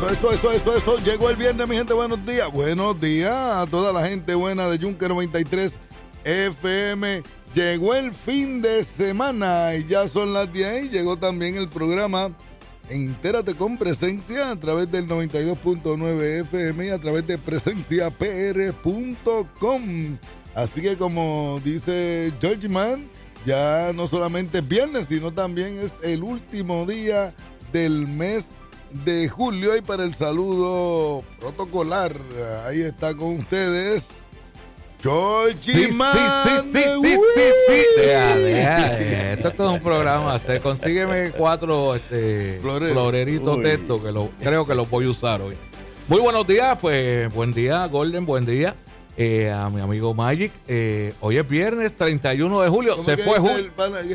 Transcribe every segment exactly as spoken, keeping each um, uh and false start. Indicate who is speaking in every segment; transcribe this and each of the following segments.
Speaker 1: Eso, eso, eso, eso, eso. Llegó el viernes, mi gente. Buenos días. Buenos días a toda la gente buena de Yunque noventa y tres F M. Llegó el fin de semana y ya son las diez. Llegó también el programa Entérate con Presencia a través del noventa y dos punto nueve F M y a través de presencia p r punto com. Así que como dice George Man, ya no solamente es viernes, sino también es el último día del mes de julio. Y para el saludo protocolar, ahí está con ustedes George
Speaker 2: sí,
Speaker 1: Man.
Speaker 2: Sí, sí, sí, sí, sí, sí. Deja, deja, deja. Esto es todo un programa. Se consígueme cuatro este,
Speaker 1: Florero.
Speaker 2: floreritos de estos que lo, creo que los voy a usar hoy. Muy buenos días, pues buen día, Golden, buen día. Eh, a mi amigo Magic, eh, hoy es viernes treinta y uno de julio, se fue julio.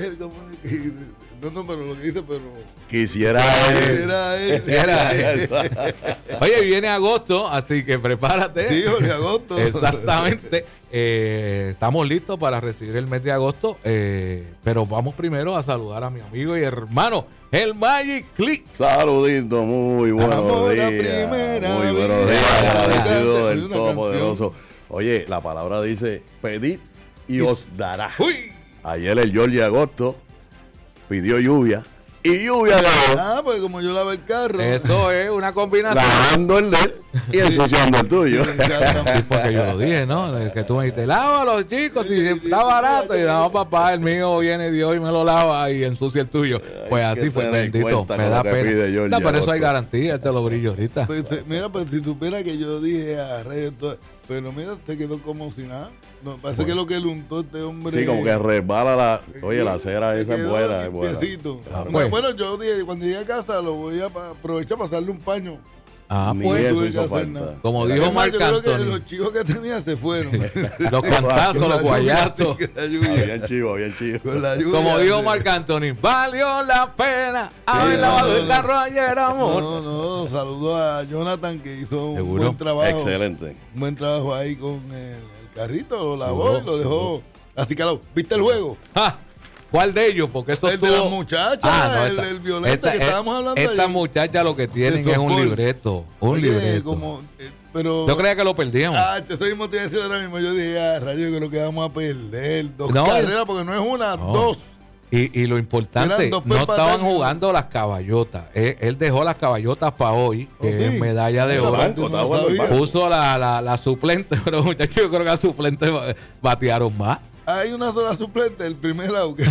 Speaker 1: No, no, pero lo que dice, pero
Speaker 3: Quisiera él.
Speaker 1: Quisiera él.
Speaker 2: Quisiera él. Oye, viene agosto, así que prepárate.
Speaker 1: Sí, Jorge, agosto.
Speaker 2: Exactamente. Eh, estamos listos para recibir el mes de agosto, eh, pero vamos primero a saludar a mi amigo y hermano, el Magic Click.
Speaker 3: Saludito, muy buenos
Speaker 1: Amor a
Speaker 3: días.
Speaker 1: primera
Speaker 3: Muy buenos
Speaker 1: vista.
Speaker 3: días, agradecido
Speaker 1: Hay
Speaker 3: del
Speaker 1: una
Speaker 3: Todopoderoso. Oye, la palabra dice, pedid y os dará.
Speaker 2: Uy.
Speaker 3: Ayer el George Agosto pidió lluvia y lluvia ganó.
Speaker 1: Ah, pues como yo lavo el carro.
Speaker 2: Eso es una combinación.
Speaker 3: Lavando el de él y ensuciando el tuyo.
Speaker 2: Sí, porque yo lo dije, ¿no? Que tú me dijiste, lávalo, chicos, si está barato. Y no, papá, el mío viene Dios y me lo lava y ensucia el tuyo. Pues
Speaker 3: Hay
Speaker 2: así
Speaker 3: que
Speaker 2: fue,
Speaker 3: tener en
Speaker 2: bendito.
Speaker 3: cuenta
Speaker 2: Me
Speaker 3: con
Speaker 2: da
Speaker 3: lo que
Speaker 2: pena.
Speaker 3: pide George
Speaker 2: No, pero eso hay
Speaker 3: Agosto.
Speaker 2: garantía, él te lo brillo ahorita.
Speaker 1: Pues, eh, mira, pues si supiera que yo dije a Reyes, todo- pero mira, te quedó como si nada. No, parece que lo que le untó este hombre.
Speaker 3: Sí, como que resbala la... Oye, la
Speaker 1: Sí,
Speaker 3: cera
Speaker 1: te
Speaker 3: esa es
Speaker 1: quedó
Speaker 3: buena, es buena.
Speaker 1: limpiecito.
Speaker 2: Ah,
Speaker 1: Bueno,
Speaker 2: pues.
Speaker 1: bueno, yo dije, cuando llegue a casa lo voy a pa- aprovechar para pasarle un paño.
Speaker 2: Ah,
Speaker 3: Ni
Speaker 2: pues,
Speaker 3: eso
Speaker 1: tuve que
Speaker 3: hizo
Speaker 1: hacer
Speaker 3: falta.
Speaker 1: nada.
Speaker 2: como
Speaker 3: Era
Speaker 2: dijo
Speaker 1: Es más,
Speaker 2: Marc
Speaker 1: yo creo que
Speaker 2: Anthony,
Speaker 1: los chivos que tenía se fueron.
Speaker 2: los cantazos,
Speaker 1: Con la
Speaker 2: los
Speaker 1: lluvia,
Speaker 2: guayazos.
Speaker 1: sí, con la lluvia.
Speaker 3: Habían chivo, habían chivo.
Speaker 1: Con la lluvia,
Speaker 2: Como dijo
Speaker 1: sí.
Speaker 2: Marc Anthony, valió la pena haber
Speaker 1: Sí,
Speaker 2: lavado
Speaker 1: no,
Speaker 2: el
Speaker 1: no.
Speaker 2: carro ayer, amor.
Speaker 1: No, no, saludo a Jonathan que hizo un
Speaker 2: Seguro.
Speaker 1: buen trabajo.
Speaker 3: Excelente.
Speaker 1: Un buen trabajo ahí con el, el carrito, lo lavó
Speaker 2: Seguro,
Speaker 1: y lo dejó así calado. ¿Viste el juego?
Speaker 2: Ja, ¿cuál de ellos? Porque eso
Speaker 1: El de
Speaker 2: estuvo...
Speaker 1: las muchachas,
Speaker 2: no,
Speaker 1: el,
Speaker 2: esta-
Speaker 1: el violento
Speaker 2: esta-
Speaker 1: que estábamos hablando
Speaker 2: Esta
Speaker 1: ayer.
Speaker 2: muchacha lo que tienen
Speaker 1: De
Speaker 2: es un
Speaker 1: softball.
Speaker 2: libreto, un
Speaker 1: Oye,
Speaker 2: libreto.
Speaker 1: como, eh, pero,
Speaker 2: Yo creía que lo perdíamos.
Speaker 1: Ah, eso mismo te iba a decir ahora mismo. Yo dije, ah, rayo, yo creo que vamos a perder dos
Speaker 2: No,
Speaker 1: carreras, porque no es una,
Speaker 2: no.
Speaker 1: dos.
Speaker 2: Y, y lo importante,
Speaker 1: Eran dos
Speaker 2: no
Speaker 1: pepas
Speaker 2: estaban
Speaker 1: de-
Speaker 2: jugando las caballotas. Él, él dejó las caballotas para hoy, que
Speaker 1: ¿Oh, sí?
Speaker 2: es medalla de
Speaker 1: Esa
Speaker 2: oro.
Speaker 1: parte no
Speaker 3: Banco,
Speaker 1: la
Speaker 3: está jugando el
Speaker 1: sabía.
Speaker 3: banco.
Speaker 2: Puso la, la, la suplente, pero muchachos, yo creo que las suplentes batearon más.
Speaker 1: Hay una sola suplente, el primer lado, que,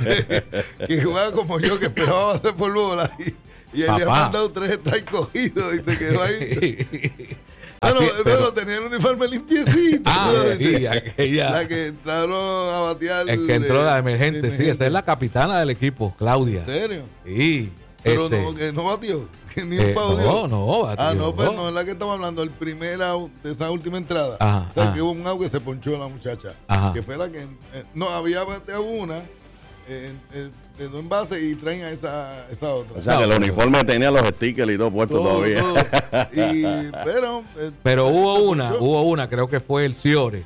Speaker 1: que jugaba como yo, que esperaba hacer por bola. Y, y él le ha
Speaker 2: Papá.
Speaker 1: mandado tres strikes cogidos y se quedó ahí. Bueno,
Speaker 2: Así- pero-
Speaker 1: bueno, tenía el uniforme limpiecito.
Speaker 2: Ah,
Speaker 1: ¿no?
Speaker 2: sí, aquella.
Speaker 1: La que entraron a batear.
Speaker 2: Es que entró
Speaker 1: eh,
Speaker 2: la emergente, sí, esa es la capitana del equipo, Claudia.
Speaker 1: ¿En serio?
Speaker 2: Sí.
Speaker 1: Pero
Speaker 2: este,
Speaker 1: no, que no batió. Que ni
Speaker 2: eh,
Speaker 1: un foul
Speaker 2: no,
Speaker 1: dio.
Speaker 2: no, batió.
Speaker 1: Ah, no, pero no es la que estamos hablando. El primer out de esa última entrada.
Speaker 2: Ajá,
Speaker 1: o sea,
Speaker 2: ajá.
Speaker 1: que hubo un out que se ponchó la muchacha.
Speaker 2: Ajá.
Speaker 1: Que fue la que. eh, no, había bateado una. Eh, eh, de dos envases y traen a esa, esa otra.
Speaker 3: O sea, que el
Speaker 2: No,
Speaker 3: uniforme tenía los stickers y todo puesto
Speaker 1: Todo,
Speaker 3: todavía.
Speaker 1: todo. Y, pero. eh,
Speaker 2: Pero hubo
Speaker 1: se
Speaker 2: una,
Speaker 1: ponchó.
Speaker 2: hubo una, creo que fue el Ciore,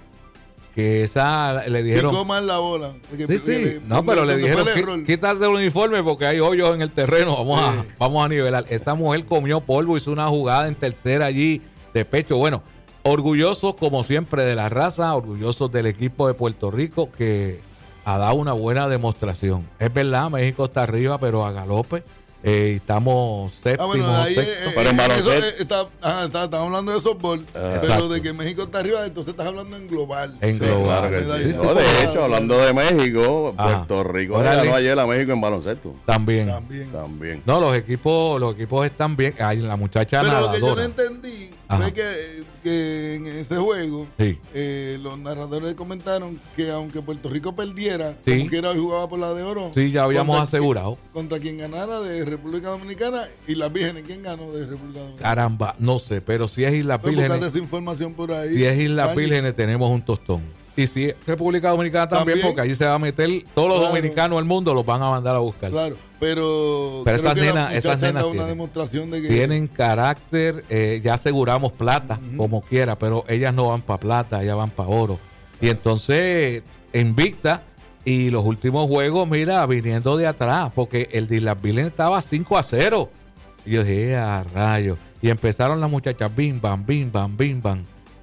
Speaker 2: que esa le dijeron...
Speaker 1: Picó mal la bola. Que-
Speaker 2: Sí, sí.
Speaker 1: que-
Speaker 2: No,
Speaker 1: donde-
Speaker 2: pero le
Speaker 1: donde
Speaker 2: dijeron,
Speaker 1: fue el
Speaker 2: "Qui-
Speaker 1: error".
Speaker 2: quítate el uniforme porque hay hoyos en el terreno, vamos, a,
Speaker 1: Sí.
Speaker 2: vamos a nivelar. Esa mujer comió polvo, hizo una jugada en tercera allí de pecho. Bueno, orgullosos como siempre de la raza, orgullosos del equipo de Puerto Rico que ha dado una buena demostración. Es verdad, México está arriba, pero a galope. Eh, estamos
Speaker 1: Ah,
Speaker 2: séptimo,
Speaker 1: bueno, ahí
Speaker 2: sexto.
Speaker 1: eh,
Speaker 3: Pero en
Speaker 1: eh,
Speaker 3: baloncesto-
Speaker 1: eso, eh, está, ajá, está- estamos hablando de softball, pero
Speaker 2: Exacto.
Speaker 1: de que México está arriba, entonces estás hablando en global.
Speaker 2: En
Speaker 1: Sí,
Speaker 2: global,
Speaker 3: Claro que
Speaker 1: medalla.
Speaker 3: sí.
Speaker 2: sí,
Speaker 3: No, de
Speaker 2: sí.
Speaker 3: hecho, hablando de México,
Speaker 2: Ajá.
Speaker 3: Puerto Rico le
Speaker 2: Órale.
Speaker 3: ganó ayer a México en baloncesto.
Speaker 2: También.
Speaker 1: También.
Speaker 3: También.
Speaker 2: No, los equipos, los equipos están bien. Hay la muchacha
Speaker 1: Pero lo que yo no
Speaker 2: nadadora.
Speaker 1: entendí
Speaker 2: Ajá.
Speaker 1: fue que, que en ese juego
Speaker 2: Sí.
Speaker 1: eh, los narradores comentaron que aunque Puerto Rico perdiera,
Speaker 2: Sí.
Speaker 1: como quiera hoy jugaba por la de oro.
Speaker 2: Sí, ya habíamos
Speaker 1: contra-
Speaker 2: asegurado.
Speaker 1: Contra quien ganara de República Dominicana y las Vírgenes, ¿quién ganó de República Dominicana?
Speaker 2: Caramba, no sé, pero si es Islas
Speaker 1: Pues buscate
Speaker 2: Vírgenes,
Speaker 1: esa información por ahí.
Speaker 2: si es Islas
Speaker 1: Dani.
Speaker 2: Vírgenes tenemos un tostón. Y si es República Dominicana también,
Speaker 1: También.
Speaker 2: porque allí se va a meter todos los
Speaker 1: Claro.
Speaker 2: dominicanos del mundo, los van a mandar a buscar.
Speaker 1: Claro, pero,
Speaker 2: Pero
Speaker 1: creo
Speaker 2: esas
Speaker 1: que la
Speaker 2: nenas- esas
Speaker 1: muchacha han
Speaker 2: nenas
Speaker 1: dado una
Speaker 2: tienen-
Speaker 1: demostración de que
Speaker 2: Tienen carácter, eh, ya aseguramos plata, como quiera, pero ellas no van para plata, ellas van para oro. Y entonces, invicta, y los últimos juegos, mira, viniendo de atrás, porque el de Islas Vírgenes estaba cinco a cero. Y yo dije, a rayos. Y empezaron las muchachas, bim, bam, bim, bam, bim, bam.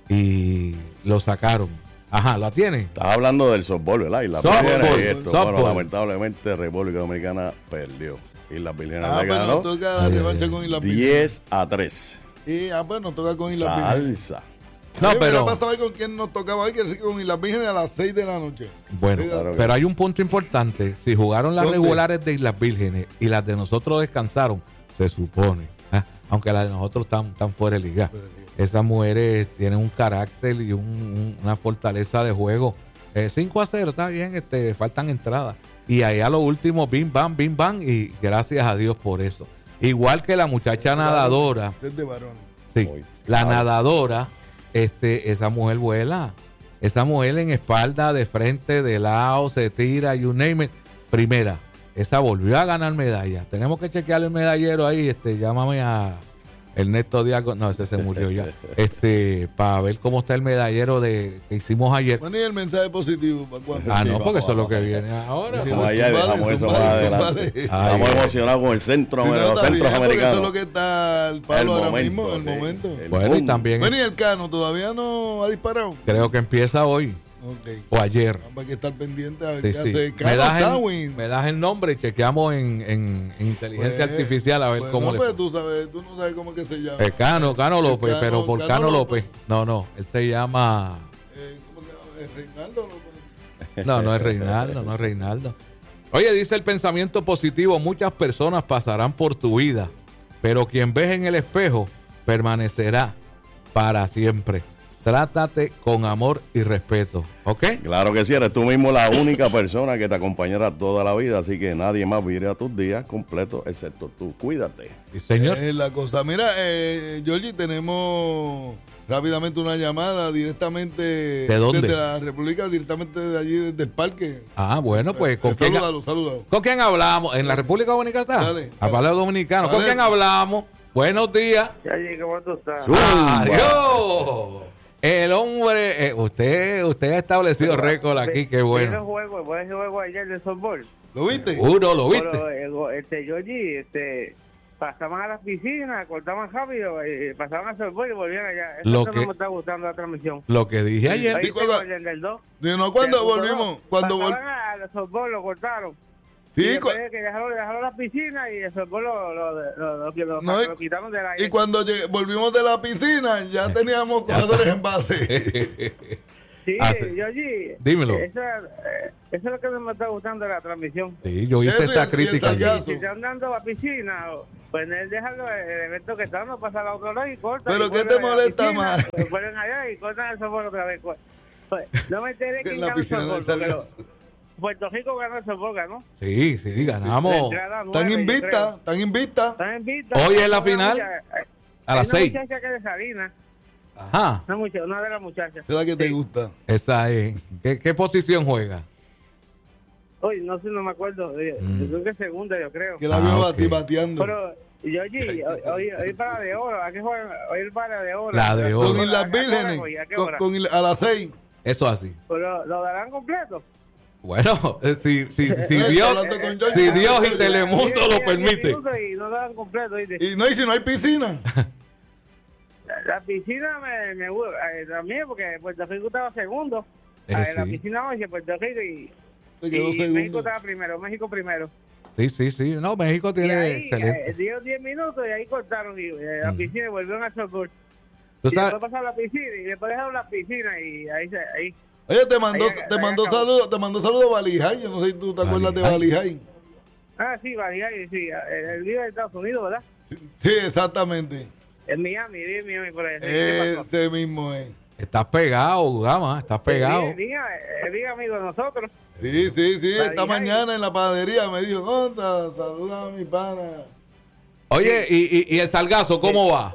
Speaker 2: Y lo sacaron. Ajá, ¿la tienen?
Speaker 3: Estaba hablando del softball, ¿verdad? Y la
Speaker 2: Softball,
Speaker 3: y esto,
Speaker 2: softball.
Speaker 3: Bueno, lamentablemente República Dominicana perdió. Y las Vírgenes
Speaker 1: Ah,
Speaker 3: le
Speaker 1: pero
Speaker 3: ganó
Speaker 1: nos toca la revancha con Islas Vírgenes.
Speaker 3: diez a tres.
Speaker 1: Y ah, pues nos toca con Islas Vírgenes.
Speaker 3: Salsa.
Speaker 2: No,
Speaker 1: Oye,
Speaker 2: pero,
Speaker 1: mira, para saber con quién nos tocaba hoy, quiere decir que con Islas Vírgenes a las seis de la noche.
Speaker 2: bueno,
Speaker 1: Sí,
Speaker 3: claro que
Speaker 2: pero
Speaker 3: sí.
Speaker 2: hay un punto importante. Si jugaron las
Speaker 1: ¿Dónde?
Speaker 2: regulares de Islas Vírgenes y las de nosotros descansaron, se supone, ¿ah? Aunque las de nosotros están, están fuera de liga. Esas mujeres tienen un carácter y un- un- una fortaleza de juego. Eh, cinco a cero, está bien, este, faltan entradas. Y ahí a lo último, bim, bam, bim, bam, y gracias a Dios por eso. Igual que la muchacha nadadora,
Speaker 1: Es de varones.
Speaker 2: sí,
Speaker 3: Hoy.
Speaker 2: la
Speaker 3: Ahora.
Speaker 2: nadadora, este, esa mujer vuela. Esa mujer en espalda, de frente, de lado, se tira, you name it. Primera, esa volvió a ganar medalla. Tenemos que chequear el medallero ahí, este, llámame a Ernesto Diago, no, ese se murió ya. Este, para ver cómo está el medallero de que hicimos ayer.
Speaker 1: Bueno, y el mensaje positivo, ¿para cuándo?
Speaker 2: Ah,
Speaker 3: Sí,
Speaker 2: no,
Speaker 3: vamos,
Speaker 2: porque eso es lo
Speaker 3: vamos.
Speaker 2: que viene ahora.
Speaker 1: Sí,
Speaker 3: Vamos allá y
Speaker 1: zumbale,
Speaker 3: dejamos eso
Speaker 1: zumbale,
Speaker 3: más adelante.
Speaker 1: zumbale.
Speaker 2: Ay,
Speaker 3: Estamos
Speaker 2: ay.
Speaker 3: emocionados con el centro,
Speaker 1: Si no,
Speaker 3: los
Speaker 1: está
Speaker 3: centros
Speaker 1: bien, porque eso es
Speaker 3: americanos.
Speaker 1: lo que está el palo ahora mismo, el
Speaker 3: sí.
Speaker 1: momento.
Speaker 3: El
Speaker 2: Bueno, y
Speaker 3: boom.
Speaker 2: también
Speaker 1: Bueno, y el Cano todavía no ha disparado.
Speaker 2: creo que empieza hoy
Speaker 1: Ok.
Speaker 2: o ayer.
Speaker 1: Hay que estar pendiente a ver
Speaker 2: Sí,
Speaker 1: qué
Speaker 2: sí.
Speaker 1: hace.
Speaker 2: Me,
Speaker 1: Cano
Speaker 2: das
Speaker 1: está,
Speaker 2: el,
Speaker 1: Win.
Speaker 2: me das el nombre y chequeamos en, en- en inteligencia
Speaker 1: Pues,
Speaker 2: artificial a ver
Speaker 1: pues,
Speaker 2: cómo
Speaker 1: no,
Speaker 2: le
Speaker 1: pues
Speaker 2: fue.
Speaker 1: tú sabes, tú no sabes cómo es que se llama.
Speaker 2: Eh, Cano, Cano López,
Speaker 1: Cano-
Speaker 2: pero por Cano,
Speaker 1: Cano
Speaker 2: López.
Speaker 1: López.
Speaker 2: No, no, él se llama...
Speaker 1: Eh, ¿Cómo se llama? ¿Es Reinaldo López?
Speaker 2: No, no es Reinaldo, no es Reinaldo. Oye, dice el pensamiento positivo, muchas personas pasarán por tu vida, pero quien ves en el espejo permanecerá para siempre. Trátate con amor y respeto, ¿ok?
Speaker 3: Claro que sí, eres tú mismo la única persona que te acompañará toda la vida, así que nadie más vivirá tus días completos excepto tú. Cuídate.
Speaker 2: Sí, señor.
Speaker 1: Es la cosa. Mira, eh, Georgie, tenemos rápidamente una llamada directamente
Speaker 2: ¿De dónde?
Speaker 1: desde la República, directamente de allí, desde el parque.
Speaker 2: Ah, bueno, pues ¿con
Speaker 1: Eh,
Speaker 2: quién,
Speaker 1: salúdalo, salúdalo.
Speaker 2: ¿con quién hablamos? ¿En la República Dominicana está?
Speaker 1: Dale,
Speaker 2: A
Speaker 1: dale.
Speaker 2: dominicano. ¿Con
Speaker 1: Dale.
Speaker 2: quién hablamos? Buenos días.
Speaker 4: Yayi, ¿cómo tú estás?
Speaker 3: Zumba.
Speaker 2: Adiós. El hombre, eh, usted, usted ha establecido récord aquí, qué
Speaker 4: Ese
Speaker 2: bueno.
Speaker 4: juego, fue ese juego ayer de softball.
Speaker 1: ¿Lo viste?
Speaker 2: Uno, ¿lo viste?
Speaker 4: Pero, eh, go- este, Yoyi, este, pasaban a las piscinas, cortaban rápido, eh, pasaban a softball y volvían allá. Eso
Speaker 2: Lo
Speaker 4: no
Speaker 2: que-
Speaker 4: me está gustando la transmisión.
Speaker 2: Lo que dije ayer.
Speaker 4: Ahí
Speaker 1: Sí,
Speaker 4: tengo
Speaker 1: cuando-
Speaker 4: el del dos.
Speaker 1: No, cuando
Speaker 4: Del
Speaker 1: volvimos,
Speaker 4: dos.
Speaker 1: cuando vol-
Speaker 4: Pasaban a los softball, lo cortaron.
Speaker 1: Sí,
Speaker 4: y después
Speaker 1: cu-
Speaker 4: de que dejaron, dejaron la piscina y el softball lo, lo, lo, lo, lo- lo-
Speaker 1: No, y-
Speaker 4: lo quitaron de la...
Speaker 1: y cuando lleg- volvimos de la piscina, ya teníamos corredores en base.
Speaker 4: Sí,
Speaker 2: Ah, sí.
Speaker 4: Yoyi.
Speaker 2: Dímelo.
Speaker 4: Eso, eh, eso es lo que no me está gustando de la transmisión.
Speaker 2: Sí, yo hice
Speaker 1: Eso y
Speaker 2: esa
Speaker 1: el- y el
Speaker 2: crítica ayer.
Speaker 1: sargazo.
Speaker 4: Si están dando a piscina, pues él dejarlo el evento que está dando, pasar a otro lado y corta.
Speaker 1: Pero
Speaker 4: y
Speaker 1: ¿qué
Speaker 4: vuelven
Speaker 1: te
Speaker 4: a la
Speaker 1: molesta
Speaker 4: piscina,
Speaker 1: más?
Speaker 4: pues vuelven allá y cortan el softball otra vez. Pues, pues, no me enteré
Speaker 1: Que
Speaker 4: quién
Speaker 1: la
Speaker 4: ganó el
Speaker 1: piscina del
Speaker 4: softball, pero
Speaker 1: sargazo.
Speaker 4: Puerto Rico ganó el softball, ¿no?
Speaker 2: Sí, sí,
Speaker 4: La
Speaker 2: ganamos
Speaker 4: entrada
Speaker 1: Están
Speaker 4: nueve, yo
Speaker 1: invistas,
Speaker 4: creo.
Speaker 1: están invistas.
Speaker 4: Están en vista.
Speaker 2: Hoy es la
Speaker 4: Hay una
Speaker 2: final,
Speaker 4: muchacha-
Speaker 2: a
Speaker 4: hay
Speaker 2: las
Speaker 4: una
Speaker 2: seis.
Speaker 4: muchacha que es de Salinas,
Speaker 2: Ajá,
Speaker 4: una, muchacha, una de las muchachas.
Speaker 1: Es la que te gusta.
Speaker 2: esa es. ¿Qué, qué posición juega?
Speaker 4: Hoy no sé, no me acuerdo. Yo,
Speaker 2: Mm.
Speaker 4: yo creo que segunda, yo creo.
Speaker 1: Que la
Speaker 2: Ah,
Speaker 1: veo
Speaker 2: ok.
Speaker 1: bati- bateando.
Speaker 4: Pero, yo allí, hoy, hoy, hoy para de oro, ¿a qué juegan? Hoy el para de oro.
Speaker 2: La de oro.
Speaker 1: Con
Speaker 4: ¿A
Speaker 1: Islas
Speaker 4: qué hora
Speaker 1: Vírgenes.
Speaker 4: hoy? ¿A qué
Speaker 1: Con,
Speaker 4: hora?
Speaker 1: con Isla- a las seis.
Speaker 2: Eso así.
Speaker 4: Pero lo darán completo.
Speaker 2: Bueno, eh, si, si, si
Speaker 1: Eh,
Speaker 2: Dios,
Speaker 1: hablando con George.
Speaker 2: si Dios y Telemundo
Speaker 4: Diez-
Speaker 2: lo
Speaker 4: diez
Speaker 2: permite.
Speaker 4: minutos Y no lo dan completo, ¿viste?
Speaker 1: Y no, y si no hay piscina.
Speaker 4: La, la piscina me, me gusta eh, también porque Puerto Rico estaba segundo.
Speaker 2: Eh,
Speaker 4: Eh, La
Speaker 2: sí.
Speaker 4: piscina hoy Puerto Rico y,
Speaker 1: Se quedó
Speaker 4: y México
Speaker 1: segundo.
Speaker 4: estaba primero, México primero.
Speaker 2: Sí, sí, sí. No, México
Speaker 4: Y
Speaker 2: tiene
Speaker 4: ahí
Speaker 2: excelente.
Speaker 4: eh, dio diez minutos y ahí cortaron y, eh, la
Speaker 2: Mm.
Speaker 4: piscina y volvieron a softball.
Speaker 2: Tú
Speaker 4: Y
Speaker 2: sabes,
Speaker 4: después pasaron la piscina y después dejaron la piscina y ahí se... Ahí,
Speaker 1: Oye, te mandó,
Speaker 4: Ahí-
Speaker 1: te
Speaker 4: ahí
Speaker 1: mandó
Speaker 4: acabó.
Speaker 1: saludos, te mandó saludos Valijay. Yo no sé si tú te acuerdas de Valijay.
Speaker 4: ah, sí, Valijay, sí, el, el vive de Estados Unidos, ¿verdad?
Speaker 1: Sí, sí, exactamente.
Speaker 4: En Miami, vive en Miami por ahí. ¿Qué pasó?
Speaker 1: Ese mismo es.
Speaker 2: estás pegado, Gama, estás pegado.
Speaker 4: Él es él es amigo de nosotros.
Speaker 1: Sí, sí, sí. Esta
Speaker 4: Valijay.
Speaker 1: mañana en la panadería me dijo, contra, saluda a mi pana.
Speaker 2: Oye, y, y, y el Sargazo, ¿cómo va?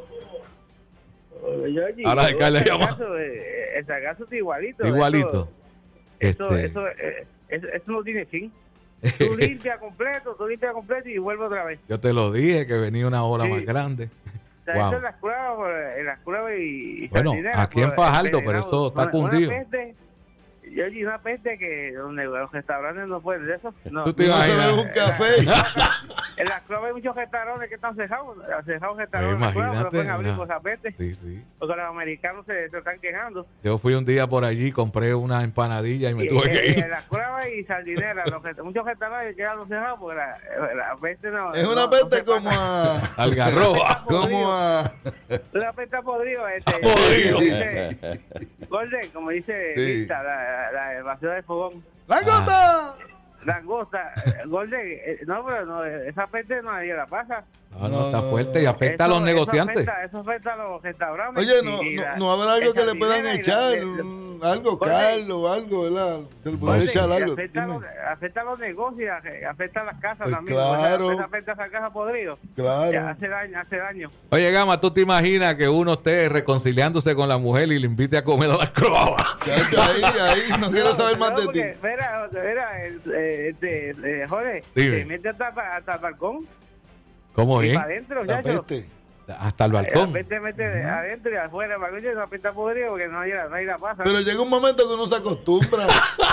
Speaker 4: Yo allí,
Speaker 2: Ahora
Speaker 4: yo,
Speaker 2: que le
Speaker 4: el
Speaker 2: llama.
Speaker 4: sargazo, eh, el sargazo está igualito.
Speaker 2: Igualito.
Speaker 4: Eso,
Speaker 2: Este,
Speaker 4: eso, eh, eso, eso no tiene fin. Tú limpias completo, tú limpias completo y vuelve otra vez.
Speaker 2: yo te lo dije que venía una ola
Speaker 4: Sí.
Speaker 2: más grande.
Speaker 4: O sea,
Speaker 2: Wow.
Speaker 4: eso en las cuevas, por- en las cuevas y, y
Speaker 2: Bueno,
Speaker 4: sardineras,
Speaker 2: aquí en
Speaker 4: por-
Speaker 2: Fajardo, pero
Speaker 4: envenenado.
Speaker 2: eso está
Speaker 4: Una- una
Speaker 2: cundido.
Speaker 4: peste, yo allí una peste que donde los restaurantes no pueden de eso. No,
Speaker 2: Tú te
Speaker 1: No se
Speaker 2: imaginas.
Speaker 1: bebe un café.
Speaker 4: En las clubes hay muchos restaurantes que están cejados, cejados
Speaker 2: Pues
Speaker 4: restaurantes, en las clubes,
Speaker 2: imagínate.
Speaker 4: no pueden abrir
Speaker 2: una-
Speaker 4: por esa peste,
Speaker 2: Sí, sí.
Speaker 4: porque los americanos se, se están quejando.
Speaker 2: Yo fui un día por allí, compré una empanadilla y me
Speaker 4: Y,
Speaker 2: tuve que
Speaker 4: y
Speaker 2: ir.
Speaker 4: en las cuevas y sardineras, los resta- muchos restaurantes quedan cejados porque la, la peste no.
Speaker 1: Es
Speaker 4: no-
Speaker 1: una
Speaker 4: no
Speaker 1: peste
Speaker 4: se
Speaker 1: como
Speaker 4: pasa.
Speaker 1: a.
Speaker 2: Algarroba.
Speaker 1: Como a.
Speaker 4: Una peste podrido, este.
Speaker 2: Podrido.
Speaker 4: Como dice Golden, como dice
Speaker 1: Sí.
Speaker 4: Vista, la, la, la vacío de fogón.
Speaker 1: ¡La gota!
Speaker 4: Langosta, eh, Golden, eh, no, pero no, esa peste no nadie la pasa.
Speaker 2: No, no,
Speaker 1: No,
Speaker 2: está
Speaker 1: no,
Speaker 2: fuerte y
Speaker 1: no.
Speaker 2: afecta a
Speaker 4: Eso-
Speaker 2: los negociantes.
Speaker 4: Eso afecta, eso afecta a los restaurantes.
Speaker 1: Oye,
Speaker 4: y-
Speaker 1: no,
Speaker 4: y
Speaker 1: no,
Speaker 4: la-
Speaker 1: no habrá algo que le puedan
Speaker 4: sardinera y
Speaker 1: echar.
Speaker 4: la- la-
Speaker 1: mm, Algo,
Speaker 4: Golden.
Speaker 1: cal o algo, ¿verdad? Se le puede
Speaker 4: Golden,
Speaker 1: echar
Speaker 4: y
Speaker 1: algo.
Speaker 4: afecta, a
Speaker 1: Dime.
Speaker 4: los, afecta a los negocios, afe- afecta a las casas
Speaker 1: Pues
Speaker 4: también.
Speaker 1: claro.
Speaker 4: Afecta, afecta a esa casa podrido.
Speaker 1: Claro.
Speaker 4: Ya, hace daño, hace daño.
Speaker 2: Oye, Gama, ¿tú te imaginas que uno esté reconciliándose con la mujer y le invite a comer a las croabas?
Speaker 1: Chacho, ahí, ahí, no quiero saber más de ti.
Speaker 4: porque, Mira, mira, el, eh, este, eh, Jorge,
Speaker 2: Dime.
Speaker 4: se mete hasta, hasta el balcón
Speaker 2: ¿Cómo
Speaker 4: y
Speaker 2: bien?
Speaker 4: para adentro,
Speaker 1: La
Speaker 4: chacho.
Speaker 1: peste.
Speaker 2: Hasta el balcón.
Speaker 4: Mete, mete adentro y afuera, para que no apesta podrido porque no hay, no hay la pasa.
Speaker 1: Pero llega un momento que uno se acostumbra.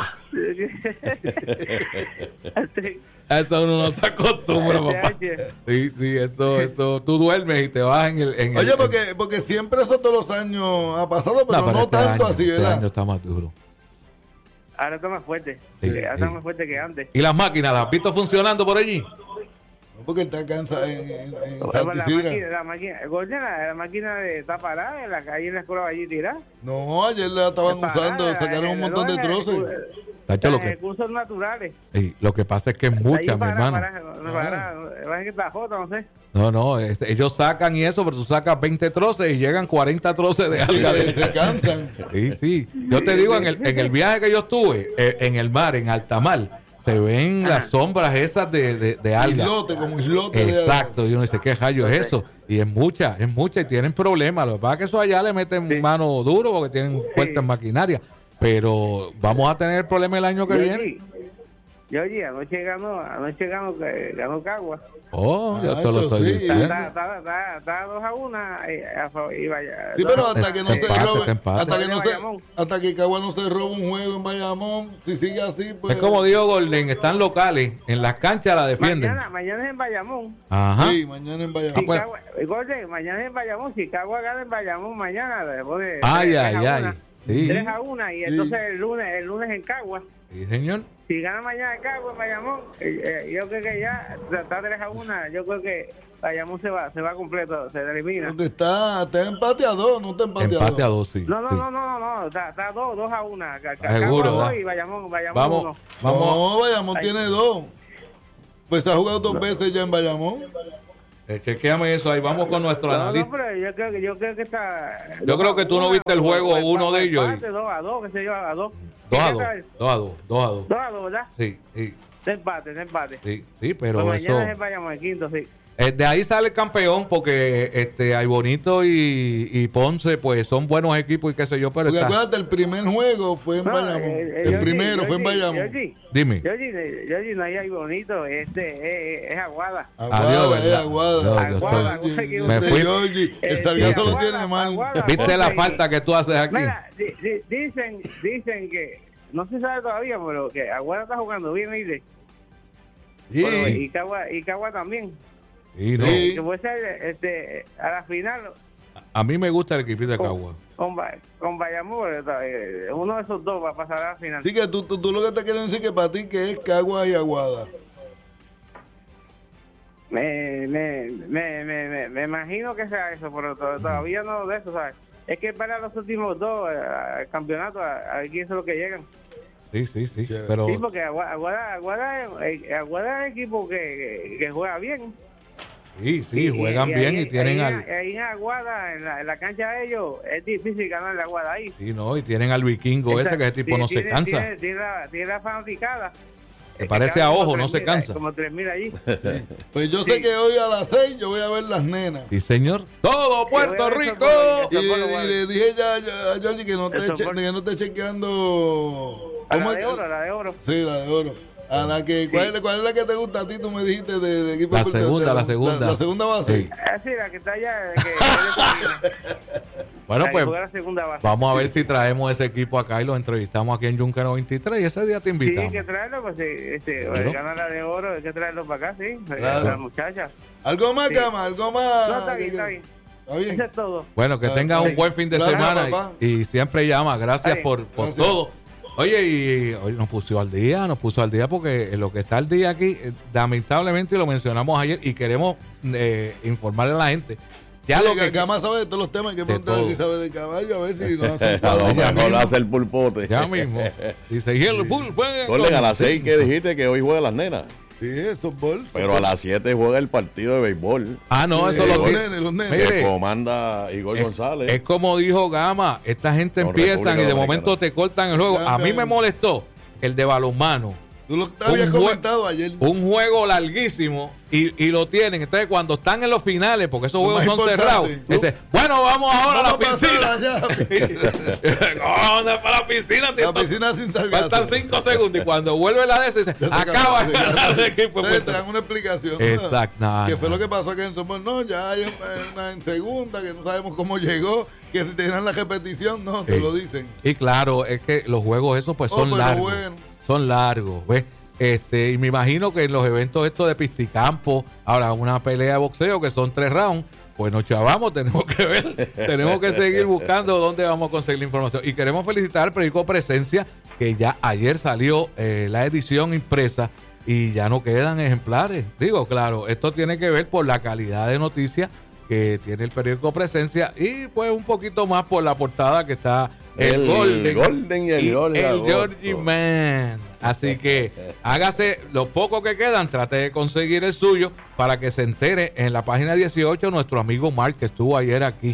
Speaker 4: Sí.
Speaker 2: A eso uno no se acostumbra, papá. Sí, sí, eso, eso. Tú duermes y te vas en el. En el
Speaker 1: Oye, porque, porque siempre eso todos los años ha pasado, pero no,
Speaker 2: este
Speaker 1: tanto
Speaker 2: año,
Speaker 1: así,
Speaker 2: este
Speaker 1: ¿verdad?
Speaker 2: año está más duro.
Speaker 4: Ahora está más fuerte.
Speaker 2: Sí,
Speaker 4: Ahora está
Speaker 2: sí.
Speaker 4: más fuerte que antes.
Speaker 2: ¿Y las máquinas, las has visto funcionando por allí?
Speaker 1: No, porque está cansado en, en, en
Speaker 4: La
Speaker 1: Santa Isidra.
Speaker 4: máquina, la máquina, Golden, la, la máquina de, está parada en la calle, en la escuela allí tirada.
Speaker 1: No, ayer la estaban
Speaker 4: Está
Speaker 1: usando,
Speaker 4: parada,
Speaker 1: sacaron un
Speaker 4: eh,
Speaker 1: montón de
Speaker 4: no, en
Speaker 1: troces.
Speaker 4: recursos-
Speaker 2: Tacho, lo
Speaker 4: en
Speaker 2: que,
Speaker 4: recursos naturales.
Speaker 2: sí, lo que pasa es que es mucha,
Speaker 4: Allí
Speaker 2: mi
Speaker 4: para,
Speaker 2: hermano.
Speaker 4: para, para, para, que está jota, no sé.
Speaker 2: No, no, es- ellos sacan y eso, pero tú sacas veinte troces y llegan cuarenta troces de alga.
Speaker 1: Se, se cansan.
Speaker 2: Sí, sí. Yo te digo, en el, en el viaje que yo estuve, eh, en el mar, en alta mar, se ven
Speaker 4: Ajá.
Speaker 2: las sombras esas de, de, de alga.
Speaker 1: Islote, como islote de
Speaker 2: Exacto, y uno dice, ¿qué rayo es eso? Y es mucha, es mucha y tienen problemas. Lo que pasa es que eso allá le meten
Speaker 4: Sí.
Speaker 2: mano duro porque tienen fuertes maquinarias. Pero vamos a tener el problema el año que viene.
Speaker 4: Yo oye, anoche ganó, anoche ganó, eh, ganó Cagua.
Speaker 2: Oh, yo
Speaker 1: Ah,
Speaker 2: te lo
Speaker 1: eso
Speaker 2: estoy
Speaker 1: sí.
Speaker 2: diciendo.
Speaker 4: Está, está, está, está dos a una eh, a favor- y vaya.
Speaker 1: Sí,
Speaker 4: dos-
Speaker 1: pero hasta que no se
Speaker 2: Empate,
Speaker 1: robe,
Speaker 2: empate.
Speaker 1: hasta que no se,
Speaker 4: Bayamón.
Speaker 1: hasta que Cagua no se robe un juego en Bayamón, si sigue así, pues.
Speaker 2: Es como dijo Golden, están locales, en las canchas la defienden.
Speaker 4: Mañana, mañana es en Bayamón.
Speaker 2: Ajá.
Speaker 1: Sí, mañana en Bayamón.
Speaker 2: Ah, pues.
Speaker 4: Cagua- Golden, mañana es en Bayamón. Si Cagua gana en Bayamón, mañana le pone
Speaker 2: Ay,
Speaker 4: tres
Speaker 2: ay,
Speaker 4: a
Speaker 2: ay.
Speaker 4: una.
Speaker 2: Sí.
Speaker 4: tres a una y
Speaker 1: Sí.
Speaker 4: entonces el lunes, el lunes en Cagua.
Speaker 2: Sí, señor.
Speaker 4: Si gana mañana en Cagua en Bayamón, eh, eh, yo creo que ya está tres a una. Yo creo que Bayamón se va, se va completo, se elimina.
Speaker 1: Porque está, está empate a dos, no está empate,
Speaker 2: Empate
Speaker 1: a
Speaker 2: a
Speaker 1: dos.
Speaker 2: dos, sí.
Speaker 4: No, no,
Speaker 2: sí.
Speaker 4: no, no, no, no, está, está dos, dos a una. Ca- ca-
Speaker 2: Seguro,
Speaker 4: Cagua
Speaker 2: ¿verdad?
Speaker 4: dos y Bayamón, Bayamón
Speaker 2: Vamos,
Speaker 4: uno.
Speaker 2: vamos.
Speaker 1: No, Bayamón
Speaker 4: Ay.
Speaker 1: tiene dos. Pues se ha jugado dos veces ya en Bayamón.
Speaker 2: Eh, chequéame eso ahí. Vamos con nuestro
Speaker 4: No, no,
Speaker 2: analista.
Speaker 4: pero yo creo que, yo creo que está.
Speaker 2: Yo creo que tú no viste el juego,
Speaker 4: o- o-
Speaker 2: uno de ellos, y-
Speaker 4: empate, dos a dos, qué sé yo, a dos.
Speaker 2: Dos a
Speaker 4: ¿Qué
Speaker 2: dos.
Speaker 4: tal?
Speaker 2: Dos a dos. Dos a dos.
Speaker 4: Dos a dos, ¿verdad?
Speaker 2: Sí, sí,
Speaker 4: De empate, de empate.
Speaker 2: sí, sí, pero
Speaker 4: Pues
Speaker 2: eso.
Speaker 4: mañana es el Bayamón, el quinto, sí.
Speaker 2: Eh, de ahí sale el campeón porque este Ay Bonito y, y Ponce pues son buenos equipos y qué sé yo, pero
Speaker 1: Porque
Speaker 2: está.
Speaker 1: acuérdate, el primer juego fue en
Speaker 4: No,
Speaker 1: Bayamón.
Speaker 4: eh, eh,
Speaker 1: el
Speaker 4: Yogi,
Speaker 1: primero fue en
Speaker 4: Yogi,
Speaker 1: Bayamón.
Speaker 4: Yogi,
Speaker 2: Dime.
Speaker 4: Yogi, Yogi, no hay ahí bonito, este es, es Aguada.
Speaker 2: Adiós,
Speaker 1: Aguada, eh,
Speaker 2: ¿verdad?
Speaker 1: aguada.
Speaker 2: No, yo
Speaker 4: Aguada,
Speaker 1: Georgie,
Speaker 4: no sé qué-
Speaker 2: Me
Speaker 1: este
Speaker 2: fui.
Speaker 1: Georgie, el
Speaker 4: Eh,
Speaker 1: sargazo
Speaker 4: sí,
Speaker 1: lo
Speaker 4: Aguada,
Speaker 1: tiene mal.
Speaker 4: Aguada,
Speaker 2: ¿Viste la
Speaker 4: Ponce y-
Speaker 2: falta que tú haces aquí?
Speaker 4: Mira, di- di- dicen, dicen que, no se sabe todavía, pero que Aguada está jugando bien, ¿viste?
Speaker 1: Sí.
Speaker 4: Pero, y Cagua, y Cagua también.
Speaker 2: Sí, no.
Speaker 1: Sí.
Speaker 4: Que puede ser, este, a la final,
Speaker 2: A mí me gusta el equipito de Cagua.
Speaker 4: con, Ba- con Bayamón, eh, uno de esos dos va a pasar a la final.
Speaker 1: Así que tú, tú, tú lo que te quieres decir que para ti que es Cagua y Aguada.
Speaker 4: Me, me, me, me, me, me imagino que sea eso, pero to- todavía no de eso, ¿sabes? Es que para los últimos dos eh, al campeonato, a, a ver quién es lo que llegan.
Speaker 2: Sí, sí, sí.
Speaker 1: Chévere.
Speaker 2: Pero
Speaker 4: Sí, porque Aguada, Aguada, Aguada, es- eh, Aguada es un equipo que, que, que juega bien.
Speaker 2: sí, sí,
Speaker 4: Y-
Speaker 2: juegan
Speaker 4: y
Speaker 2: bien
Speaker 4: ahí-
Speaker 2: y tienen
Speaker 4: ahí,
Speaker 2: al
Speaker 4: ahí en Aguada, en la, en la cancha de ellos, es difícil ganar la Aguada ahí.
Speaker 2: sí, no, y tienen al vikingo ese que ese tipo no se
Speaker 4: Tiene-
Speaker 2: cansa.
Speaker 4: Tiene, tiene la, tiene la fanaticada.
Speaker 2: Me
Speaker 4: Eh,
Speaker 2: parece
Speaker 4: que
Speaker 2: a
Speaker 4: caben
Speaker 2: ojo,
Speaker 4: como
Speaker 2: no
Speaker 4: tres
Speaker 2: se
Speaker 4: mil,
Speaker 2: cansa.
Speaker 4: Como tres mil allí.
Speaker 1: Pues yo sé
Speaker 4: Sí.
Speaker 1: que hoy a las seis yo voy a ver las nenas.
Speaker 2: Sí, señor. Todo Puerto
Speaker 4: Yo voy a ver
Speaker 2: Rico.
Speaker 4: eso
Speaker 1: Y,
Speaker 4: por- eso por-
Speaker 1: y le dije ya a a Georgie que no, te
Speaker 4: Eso
Speaker 1: che-
Speaker 4: por-
Speaker 1: que no esté chequeando.
Speaker 4: A
Speaker 1: ¿Cómo
Speaker 4: la
Speaker 1: es
Speaker 4: de
Speaker 1: que-
Speaker 4: oro, la de oro.
Speaker 1: Sí, la de oro. A la que, ¿cuál, es, ¿Cuál es la que te gusta a ti? Tú me dijiste de, de equipo
Speaker 2: La
Speaker 1: de,
Speaker 2: segunda,
Speaker 1: de, de,
Speaker 2: la segunda.
Speaker 1: La, la segunda base.
Speaker 2: Sí.
Speaker 4: Ah, sí, la que está allá. Que, que
Speaker 2: Bueno,
Speaker 4: la
Speaker 2: pues
Speaker 4: que juega la segunda base.
Speaker 2: vamos a ver si traemos ese equipo acá y lo entrevistamos aquí en Junker noventa y tres y ese día te
Speaker 4: Sí,
Speaker 2: invitamos.
Speaker 4: hay que traerlo, pues sí, este,
Speaker 2: Claro.
Speaker 4: gana la de oro, hay que traerlo para acá, sí.
Speaker 1: Claro.
Speaker 4: La muchacha.
Speaker 1: ¿Algo más,
Speaker 4: Sí.
Speaker 1: Cama? ¿Algo más?
Speaker 4: No, está bien, está bien.
Speaker 1: ¿Está bien?
Speaker 4: Eso es todo.
Speaker 2: Bueno, que
Speaker 1: Ah,
Speaker 2: tengas
Speaker 1: sí.
Speaker 2: un buen fin de
Speaker 1: Gracias,
Speaker 2: semana
Speaker 1: papá.
Speaker 2: y, y siempre llama. Gracias
Speaker 4: Ay,
Speaker 2: por, por
Speaker 1: gracias.
Speaker 2: todo. Oye, y hoy nos puso al día, nos puso al día porque lo que está al día aquí, eh, lamentablemente, y lo mencionamos ayer y queremos eh, informarle a la gente. Ya
Speaker 1: Sí,
Speaker 2: lo que
Speaker 1: Cama sabe de todos los temas. Hay que preguntarle
Speaker 2: todo.
Speaker 1: si sabe de caballo, a ver si nos hace un
Speaker 3: A
Speaker 1: cuadro
Speaker 3: dónde
Speaker 1: ya
Speaker 3: no
Speaker 1: mismo.
Speaker 3: hace el pulpote.
Speaker 2: ya mismo. Dice, y el full juega
Speaker 3: Corlen, a
Speaker 2: con-
Speaker 3: las seis que dijiste que hoy juega las nenas.
Speaker 1: Sí, eso es bol.
Speaker 3: Pero a las siete juega el partido de béisbol.
Speaker 2: Ah, no, eso
Speaker 1: Sí,
Speaker 2: lo
Speaker 1: los
Speaker 2: dice.
Speaker 1: nenes, los nenes.
Speaker 2: Mire,
Speaker 3: Que comanda Igor
Speaker 2: Es,
Speaker 3: González.
Speaker 2: es como dijo Gama, esta gente
Speaker 3: Con
Speaker 2: empiezan
Speaker 3: República
Speaker 2: y de
Speaker 3: Dominicana.
Speaker 2: momento te cortan el juego. A mí me molestó el de balonmano.
Speaker 1: Tú lo habías
Speaker 2: Un jue-
Speaker 1: comentado ayer.
Speaker 2: Un juego larguísimo y, y lo tienen. Entonces, cuando están en los finales, porque esos
Speaker 1: Lo
Speaker 2: juegos
Speaker 1: más
Speaker 2: son cerrados,
Speaker 1: importante.
Speaker 2: dice, bueno, vamos ahora
Speaker 1: Vamos
Speaker 2: a la
Speaker 1: pasar
Speaker 2: piscina.
Speaker 1: allá a la piscina.
Speaker 2: ¿Dónde para la piscina? Si
Speaker 1: La
Speaker 2: esto-
Speaker 1: piscina sin sargazo.
Speaker 2: Faltan cinco segundos y cuando vuelve la de ese, dice,
Speaker 1: Ya se
Speaker 2: acaba
Speaker 1: acabó,
Speaker 2: de
Speaker 1: ya.
Speaker 2: ganar el equipo. de
Speaker 1: Entonces
Speaker 2: Puerto
Speaker 1: te dan
Speaker 2: Rico.
Speaker 1: una explicación. ¿no?
Speaker 2: Exacto, no,
Speaker 1: que
Speaker 2: no.
Speaker 1: fue lo que pasó aquí en Somos. No, ya hay una en segunda, que no sabemos cómo llegó, que si te dieran la repetición, no, te
Speaker 2: Sí.
Speaker 1: lo dicen.
Speaker 2: Y claro, es que los juegos esos pues
Speaker 1: Oh,
Speaker 2: son
Speaker 1: pero
Speaker 2: largos.
Speaker 1: bueno.
Speaker 2: Son largos, ¿ves? Este, y me imagino que en los eventos estos de pisticampo, ahora una pelea de boxeo que son tres rounds, pues nos chavamos, tenemos que ver, tenemos que seguir buscando dónde vamos a conseguir la información. Y queremos felicitar al periódico Presencia, que ya ayer salió eh, la edición impresa y ya no quedan ejemplares. Digo, claro, esto tiene que ver por la calidad de noticias que tiene el periódico Presencia y pues un poquito más por la portada que está el,
Speaker 3: El
Speaker 2: Golden,
Speaker 3: Golden y el Georgie
Speaker 2: el
Speaker 3: Agosto.
Speaker 2: Georgie Man. Así que hágase lo poco que quedan, trate de conseguir el suyo para que se entere en la página dieciocho nuestro amigo Mark que estuvo ayer aquí.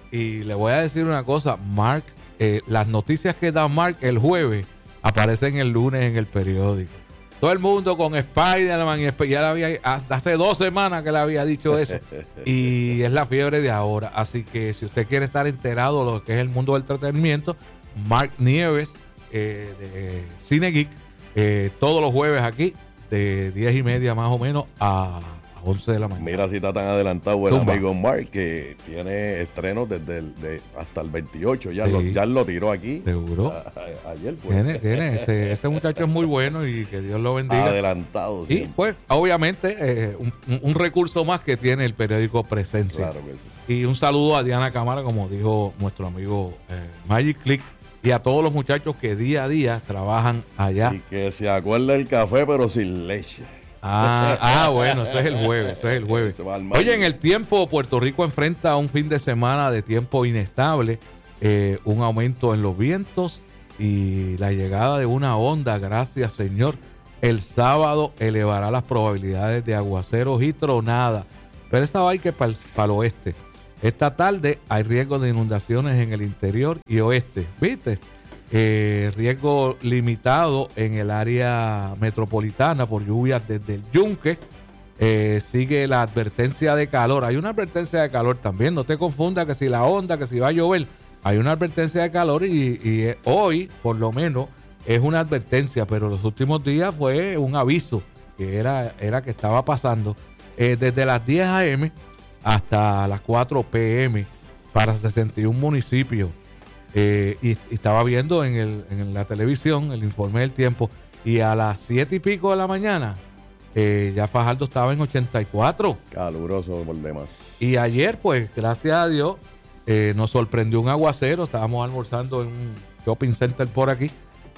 Speaker 2: Y le voy a decir una cosa, Mark, eh, las noticias que da Mark el jueves aparecen el lunes en el periódico. Todo el mundo con Spider-Man y Sp- ya le había, hasta hace dos semanas que le había dicho eso. Y es la fiebre de ahora. Así que si usted quiere estar enterado de lo que es el mundo del entretenimiento, Mark Nieves eh, de Cine Geek, eh, todos los jueves aquí, de diez y media más o menos a once de la mañana.
Speaker 3: Mira si está tan adelantado el
Speaker 2: Zumba.
Speaker 3: amigo Mark, que tiene estrenos desde el, de, hasta el veintiocho. Ya,
Speaker 2: Sí.
Speaker 3: lo, ya lo tiró aquí.
Speaker 2: Seguro.
Speaker 3: A- a- ayer, pues.
Speaker 2: Tiene, tiene. Este, este muchacho es muy bueno y que Dios lo bendiga.
Speaker 3: Adelantado.
Speaker 2: Y
Speaker 3: siempre.
Speaker 2: pues, obviamente, eh, un, un- un recurso más que tiene el periódico Presencia.
Speaker 3: Claro que sí.
Speaker 2: Y un saludo a Diana Cámara, como dijo nuestro amigo eh, Magic Click, y a todos los muchachos que día a día trabajan allá.
Speaker 3: Y que se acuerda el café, pero sin leche.
Speaker 2: Ah, ah, bueno, eso es el jueves, eso es el jueves.
Speaker 3: Se va al mar.
Speaker 2: Oye, en el tiempo, Puerto Rico enfrenta un fin de semana de tiempo inestable, eh, un aumento en los vientos y la llegada de una onda, gracias Señor. El sábado elevará las probabilidades de aguaceros y tronadas, pero esta va a ir que para el oeste. Esta tarde hay riesgo de inundaciones en el interior y oeste, ¿viste? Eh, riesgo limitado en el área metropolitana por lluvias desde el Yunque. Eh, sigue la advertencia de calor. Hay una advertencia de calor también. No te confundas que si la onda, que si va a llover. Hay una advertencia de calor y, y, eh, hoy, por lo menos, es una advertencia, pero los últimos días fue un aviso que era, era que estaba pasando eh, desde las diez a eme hasta las cuatro pe eme para sesenta y un municipios. Eh, y, y estaba viendo en, el, en la televisión el informe del tiempo y a las siete y pico de la mañana eh, ya Fajardo estaba en ochenta y cuatro.
Speaker 3: Caluroso por demás.
Speaker 2: Y ayer, pues, gracias a Dios, eh, nos sorprendió un aguacero. Estábamos almorzando en un shopping center por aquí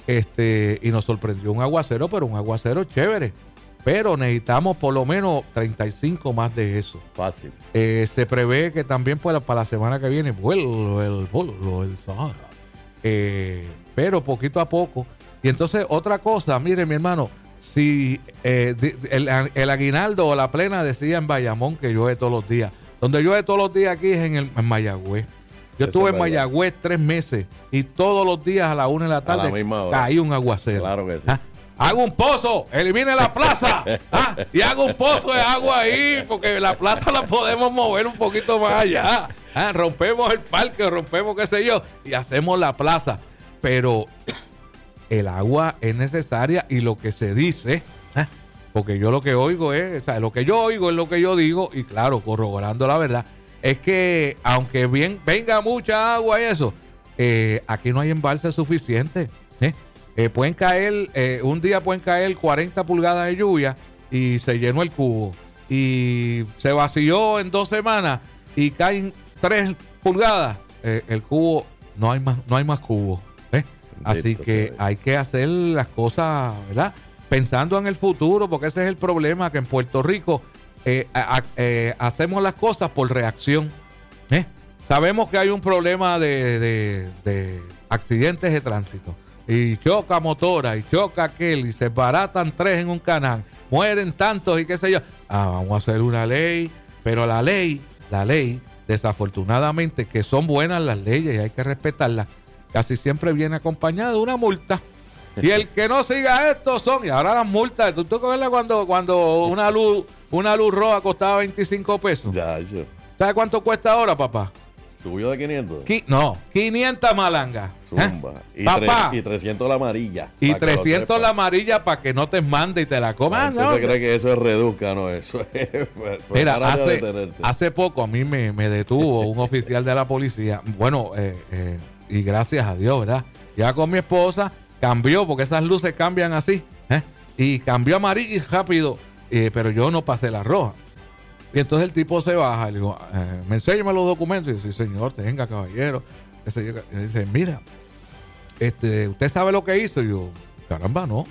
Speaker 2: este y nos sorprendió un aguacero, pero un aguacero chévere. Pero necesitamos por lo menos treinta y cinco más de eso.
Speaker 3: Fácil.
Speaker 2: Eh, se prevé que también para, para la semana que viene vuelve el polvo del Sahara. Eh, pero poquito a poco. Y entonces otra cosa, mire mi hermano, si eh, di- el, el aguinaldo o la plena decía en Bayamón que llueve todos los días. Donde llueve todos los días aquí es en, el, en Mayagüez. Yo
Speaker 3: Eso
Speaker 2: estuve
Speaker 3: es
Speaker 2: en
Speaker 3: verdad.
Speaker 2: Mayagüez tres meses y todos los días a la una de la tarde
Speaker 3: la misma hora.
Speaker 2: caía un aguacero.
Speaker 3: Claro que sí.
Speaker 2: ¿Ah? Hago un pozo, elimine la plaza ¿ah? y hago un pozo de agua ahí porque la plaza la podemos mover un poquito más allá. ¿Ah? Rompemos el parque, rompemos qué sé yo y hacemos la plaza. Pero el agua es necesaria y lo que se dice, ¿eh? Porque yo lo que oigo es, o sea, lo que yo oigo es lo que yo digo y claro, corroborando la verdad, es que aunque bien venga mucha agua y eso, eh, aquí no hay embalse suficiente. ¿eh? Eh, pueden caer, eh, un día pueden caer cuarenta pulgadas de lluvia y se llenó el cubo. Y se vació en dos semanas y caen tres pulgadas. Eh, el cubo, no hay más, no hay más cubo. ¿eh? Así que hay que hacer las cosas, ¿verdad? Pensando en el futuro, porque ese es el problema, que en Puerto Rico eh, a, eh, hacemos las cosas por reacción. ¿eh? Sabemos que hay un problema de, de, de accidentes de tránsito. Y choca motora, y choca aquel, y se baratan tres en un canal. Mueren tantos y qué sé yo. Ah, vamos a hacer una ley. Pero la ley, la ley, desafortunadamente, que son buenas las leyes y hay que respetarlas, casi siempre viene acompañada de una multa. Y el que no siga esto son, y ahora las multas, ¿tú te acuerdas cuando, cuando una luz una luz roja costaba veinticinco pesos?
Speaker 3: Ya, ya.
Speaker 2: ¿Sabes cuánto cuesta ahora, papá?
Speaker 3: Subió de quinientos.
Speaker 2: Qui- no, quinientas malangas.
Speaker 3: Zumba.
Speaker 2: ¿Eh?
Speaker 3: Y,
Speaker 2: Papá.
Speaker 3: tre- y trescientos la amarilla.
Speaker 2: Y
Speaker 3: pa' que lo
Speaker 2: trescientos
Speaker 3: sepa.
Speaker 2: la amarilla para que no te mande y te la comas.
Speaker 3: ¿Usted
Speaker 2: no,
Speaker 3: se cree que eso es reduzca? No, eso es... pues,
Speaker 2: Mira,
Speaker 3: para de
Speaker 2: hace,
Speaker 3: detenerte.
Speaker 2: hace poco a mí me, me detuvo un oficial de la policía. Bueno, eh, eh, y gracias a Dios, ¿verdad? Ya con mi esposa cambió, porque esas luces cambian así. ¿eh? Y cambió amarilla y rápido. Eh, pero yo no pasé la roja. Y entonces el tipo se baja y le digo, eh, ¿me enséñame los documentos? Y yo, sí, señor, tenga, caballero. Ese, y dice, mira, este, ¿usted sabe lo que hizo? Y yo, caramba, no.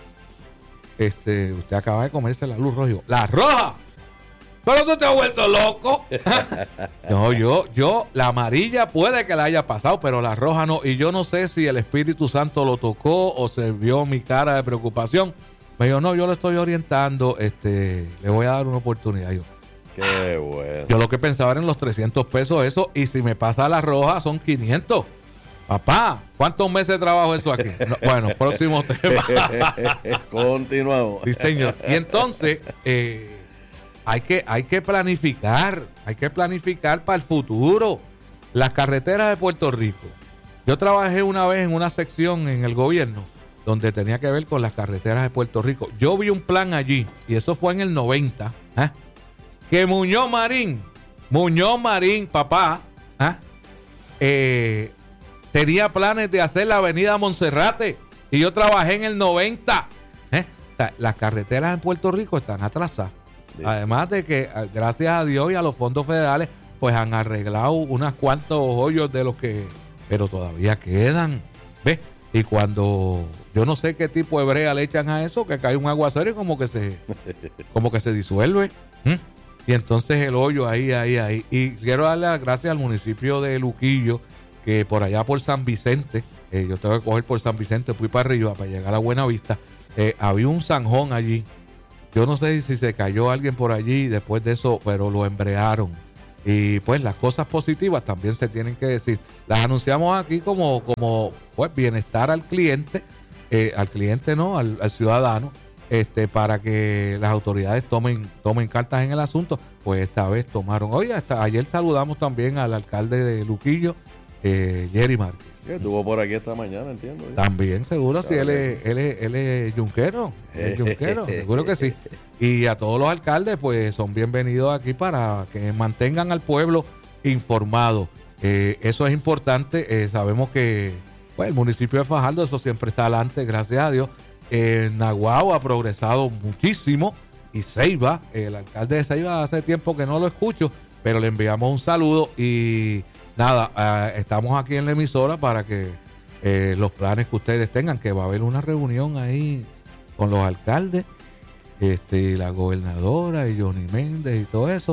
Speaker 2: Este, usted acaba de comerse la luz roja. Y yo, ¡la roja! ¿Pero tú te has vuelto loco? No, yo, yo, la amarilla puede que la haya pasado, pero la roja no. Y yo no sé si el Espíritu Santo lo tocó o se vio mi cara de preocupación. Me dijo, no, yo lo estoy orientando, este, le voy a dar una oportunidad. Yo,
Speaker 3: Qué bueno.
Speaker 2: yo lo que pensaba era en los trescientos pesos eso, y si me pasa la roja son quinientos. Papá, ¿cuántos meses de trabajo eso aquí? No, bueno, próximo tema.
Speaker 3: Continuamos.
Speaker 2: Sí, señor. Y entonces, eh, hay que, hay que planificar, hay que planificar para el futuro. Las carreteras de Puerto Rico. Yo trabajé una vez en una sección en el gobierno donde tenía que ver con las carreteras de Puerto Rico. Yo vi un plan allí, y eso fue en el noventa, ¿eh? que Muñoz Marín, Muñoz Marín, papá, ¿eh? Eh, tenía planes de hacer la avenida Monserrate, y yo trabajé en el noventa. ¿eh? O sea, las carreteras en Puerto Rico están atrasadas. Sí. Además de que, gracias a Dios y a los fondos federales, pues han arreglado unos cuantos hoyos de los que, pero todavía quedan. ¿Ves? Y cuando yo no sé qué tipo de brea le echan a eso, que cae un aguacero y como que se, como que se disuelve. ¿Mm? Y entonces el hoyo ahí, ahí, ahí. Y quiero darle las gracias al municipio de Luquillo, que por allá por San Vicente, eh, yo tengo que coger por San Vicente, fui para arriba para llegar a Buenavista, eh, había un zanjón allí. Yo no sé si se cayó alguien por allí después de eso, pero lo embrearon. Y pues las cosas positivas también se tienen que decir. Las anunciamos aquí como, como pues bienestar al cliente, eh, al cliente no, al, al ciudadano, este, para que las autoridades tomen, tomen cartas en el asunto. Pues esta vez tomaron. Oye, hasta ayer saludamos también al alcalde de Luquillo, eh, Jerry Márquez.
Speaker 3: Sí, estuvo por aquí esta mañana, entiendo. ¿eh?
Speaker 2: También, seguro, si sí, él es, él es, él es yunquero, es yunquero, seguro que sí. Y a todos los alcaldes, pues son bienvenidos aquí para que mantengan al pueblo informado. Eh, eso es importante. Eh, sabemos que pues, el municipio de Fajardo, eso siempre está adelante, gracias a Dios. Eh, Naguao ha progresado muchísimo, y Ceiba, el alcalde de Ceiba, hace tiempo que no lo escucho, pero le enviamos un saludo y nada, uh, estamos aquí en la emisora para que eh, los planes que ustedes tengan, que va a haber una reunión ahí con los alcaldes, este, la gobernadora y Johnny Méndez y todo eso,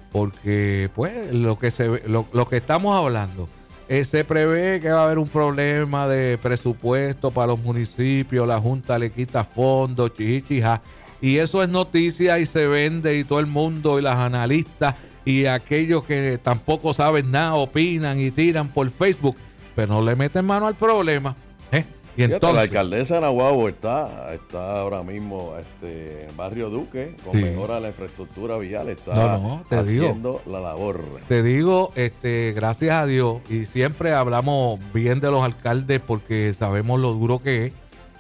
Speaker 2: porque pues lo que se lo, lo que estamos hablando, eh, se prevé que va a haber un problema de presupuesto para los municipios, la Junta le quita fondos, chichija, y eso es noticia y se vende, y todo el mundo y las analistas y aquellos que tampoco saben nada opinan y tiran por Facebook, pero no le meten mano al problema. ¿eh? Y
Speaker 3: Fíjate,
Speaker 2: entonces,
Speaker 3: la alcaldesa de Naguabo está, está ahora mismo este, en el barrio Duque, con
Speaker 2: Sí.
Speaker 3: mejora la infraestructura vial, está
Speaker 2: No, no, te
Speaker 3: haciendo la labor.
Speaker 2: te digo, este, gracias a Dios, y siempre hablamos bien de los alcaldes porque sabemos lo duro que es,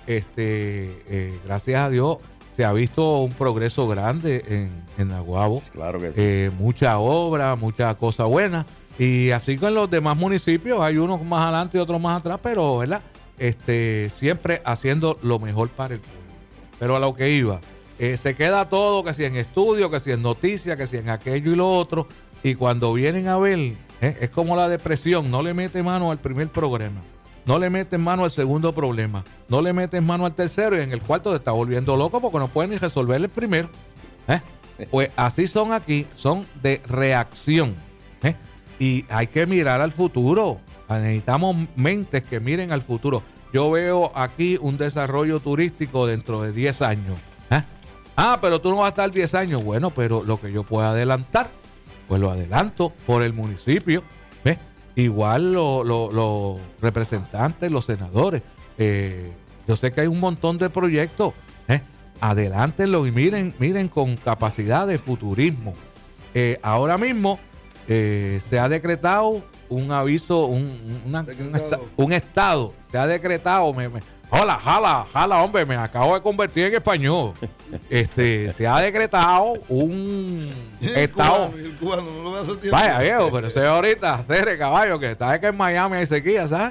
Speaker 2: este, eh, gracias a Dios, se ha visto un progreso grande en, en Naguabo.
Speaker 3: Claro que sí.
Speaker 2: Eh, mucha obra, mucha cosa buena. Y así con los demás municipios, hay unos más adelante y otros más atrás, pero, ¿verdad? Este, siempre haciendo lo mejor para el pueblo. Pero a lo que iba, eh, se queda todo, que si en estudio, que si en noticias, que si en aquello y lo otro. Y cuando vienen a ver, eh, es como la depresión, no le mete mano al primer problema. No le meten mano al segundo problema. No le meten mano al tercero y en el cuarto se está volviendo loco porque no pueden ni resolver el primero. ¿Eh? Pues así son aquí, son de reacción. ¿Eh? Y hay que mirar al futuro. Necesitamos mentes que miren al futuro. Yo veo aquí un desarrollo turístico dentro de diez años. ¿Eh? Ah, pero tú no vas a estar diez años. Bueno, pero lo que yo pueda adelantar, pues lo adelanto por el municipio. ¿Eh? Igual los lo, lo representantes, los senadores. Eh, yo sé que hay un montón de proyectos. ¿Eh? Adelántenlo y miren, miren con capacidad de futurismo. Eh, ahora mismo eh, se ha decretado un aviso, un, una,
Speaker 1: Decretado.
Speaker 2: un, un estado. Se ha decretado. Me, me, hola, jala, jala, hombre, me acabo de convertir en español. Este, se ha decretado un
Speaker 1: Y el
Speaker 2: estado.
Speaker 1: cubano, y el cubano, no lo ve hace tiempo.
Speaker 2: Vaya, viejo, pero ese ahorita, Cere, caballo, que sabes que en Miami hay sequía, ¿sabes?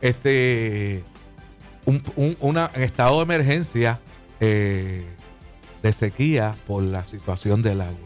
Speaker 2: Este, un, un una, un estado de emergencia eh, de sequía por la situación del agua.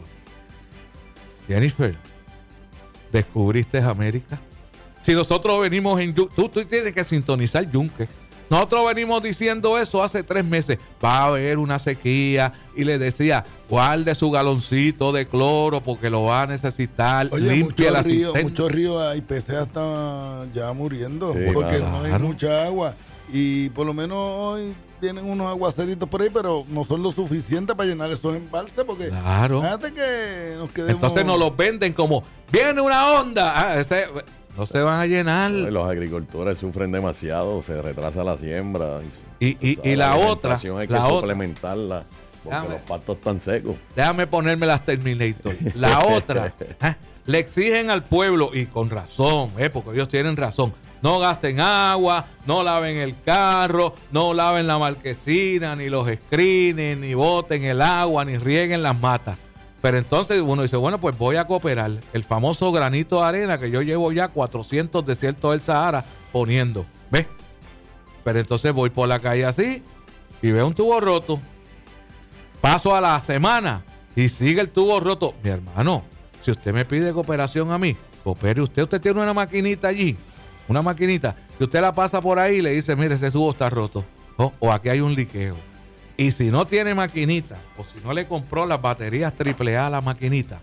Speaker 2: Jennifer, ¿descubriste América? Si nosotros venimos en... Tú, tú tienes que sintonizar Yunque. Nosotros venimos diciendo eso hace tres meses. Va a haber una sequía. Y le decía, guarde su galoncito de cloro porque lo va a necesitar.
Speaker 1: Oye,
Speaker 2: Limpie la
Speaker 1: muchos ríos,
Speaker 2: cisterna.
Speaker 1: muchos ríos hay peces hasta ya muriendo
Speaker 3: Sí,
Speaker 1: porque
Speaker 3: claro.
Speaker 1: no hay mucha agua. Y por lo menos hoy vienen unos aguaceritos por ahí, pero no son lo suficiente para llenar esos embalses porque
Speaker 2: Claro.
Speaker 1: fíjate que nos quedemos...
Speaker 2: Entonces nos los venden como, viene una onda. Ah, ese- no se van a llenar.
Speaker 3: Los agricultores sufren demasiado, se retrasa la siembra.
Speaker 2: Y, y, y la otra,
Speaker 3: alimentación hay que
Speaker 2: la otra.
Speaker 3: suplementarla porque
Speaker 2: Dame.
Speaker 3: los pastos están secos.
Speaker 2: Déjame ponerme las Terminator. La otra, ¿eh? Le exigen al pueblo, y con razón, ¿eh? Porque ellos tienen razón. No gasten agua, no laven el carro, no laven la marquesina, ni los screens, ni boten el agua, ni rieguen las matas. Pero entonces uno dice, bueno, pues voy a cooperar. El famoso granito de arena que yo llevo ya cuatrocientos desiertos del Sahara poniendo. ¿Ves? Pero entonces voy por la calle así y veo un tubo roto. Paso a la semana y sigue el tubo roto. Mi hermano, si usted me pide cooperación a mí, coopere usted. Usted tiene una maquinita allí, una maquinita, que usted la pasa por ahí y le dice, mire, ese tubo está roto. O, o aquí hay un liqueo. Y si no tiene maquinita, o si no le compró las baterías triple A a la maquinita,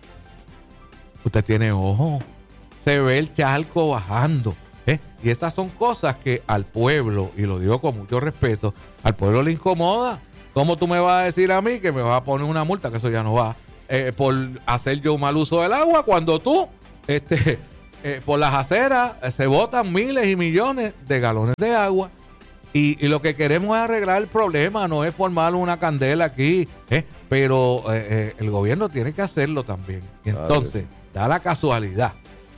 Speaker 2: usted tiene ojo. Se ve el charco bajando. ¿eh? Y esas son cosas que al pueblo, y lo digo con mucho respeto, al pueblo le incomoda. ¿Cómo tú me vas a decir a mí que me vas a poner una multa, que eso ya no va, eh, por hacer yo un mal uso del agua, cuando tú, este, eh, por las aceras, eh, se botan miles y millones de galones de agua? Y, y lo que queremos es arreglar el problema, no es formar una candela aquí, ¿eh? Pero eh, eh, el gobierno tiene que hacerlo también. Y entonces, da la casualidad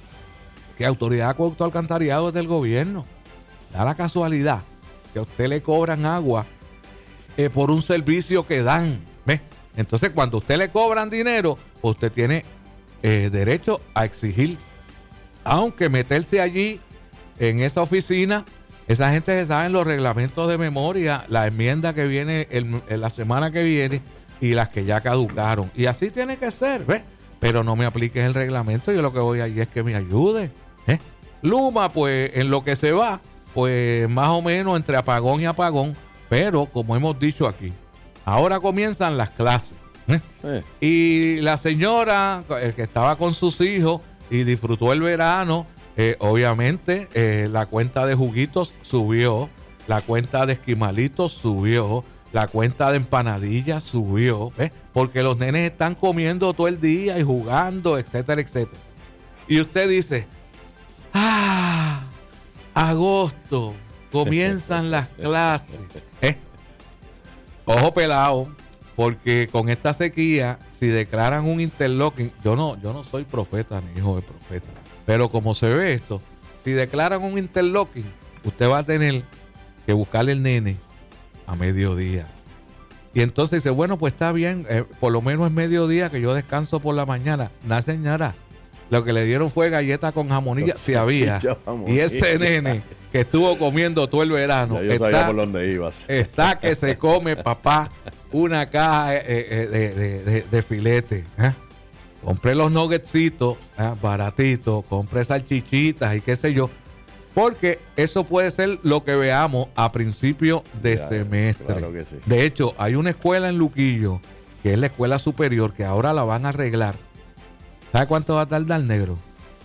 Speaker 2: que Autoridad de Acueducto Alcantarillado es del gobierno. Da la casualidad que a usted le cobran agua eh, por un servicio que dan. ¿Ves? Entonces, cuando a usted le cobran dinero, pues usted tiene eh, derecho a exigir, aunque meterse allí en esa oficina. Esa gente se sabe los reglamentos de memoria, la enmienda que viene el, en la semana que viene y las que ya caducaron. Y así tiene que ser, ¿ves? Pero no me apliques el reglamento. Yo lo que voy allí es que me ayude. ¿eh? Luma, pues, en lo que se va, pues, más o menos entre apagón y apagón. Pero, como hemos dicho aquí, ahora comienzan las clases. ¿eh?
Speaker 3: Sí.
Speaker 2: Y la señora eh, que estaba con sus hijos y disfrutó el verano, Eh, obviamente eh, la cuenta de juguitos subió, la cuenta de esquimalitos subió, la cuenta de empanadillas subió, ¿eh? Porque los nenes están comiendo todo el día y jugando, etcétera, etcétera. Y usted dice, ah, agosto, comienzan las clases. ¿eh? Ojo pelado, porque con esta sequía, si declaran un interlocking, yo no, yo no soy profeta ni hijo de profeta. Pero como se ve esto, si declaran un interlocking, usted va a tener que buscarle el nene a mediodía. Y entonces dice, bueno, pues está bien, eh, por lo menos es mediodía que yo descanso por la mañana. No, señora, lo que le dieron fue galleta con jamonilla, si había. Y ese nene que estuvo comiendo todo el verano,
Speaker 3: ya yo
Speaker 2: está,
Speaker 3: sabía por dónde ibas.
Speaker 2: Está que se come, papá, una caja eh, eh, de, de, de, de filete. ¿eh? Compré los nuggetsitos ¿eh? baratitos, compré salchichitas y qué sé yo. Porque eso puede ser lo que veamos a principio de
Speaker 3: Claro,
Speaker 2: semestre.
Speaker 3: claro que sí.
Speaker 2: De hecho, hay una escuela en Luquillo, que es la escuela superior, que ahora la van a arreglar. ¿Sabe cuánto va a tardar, negro?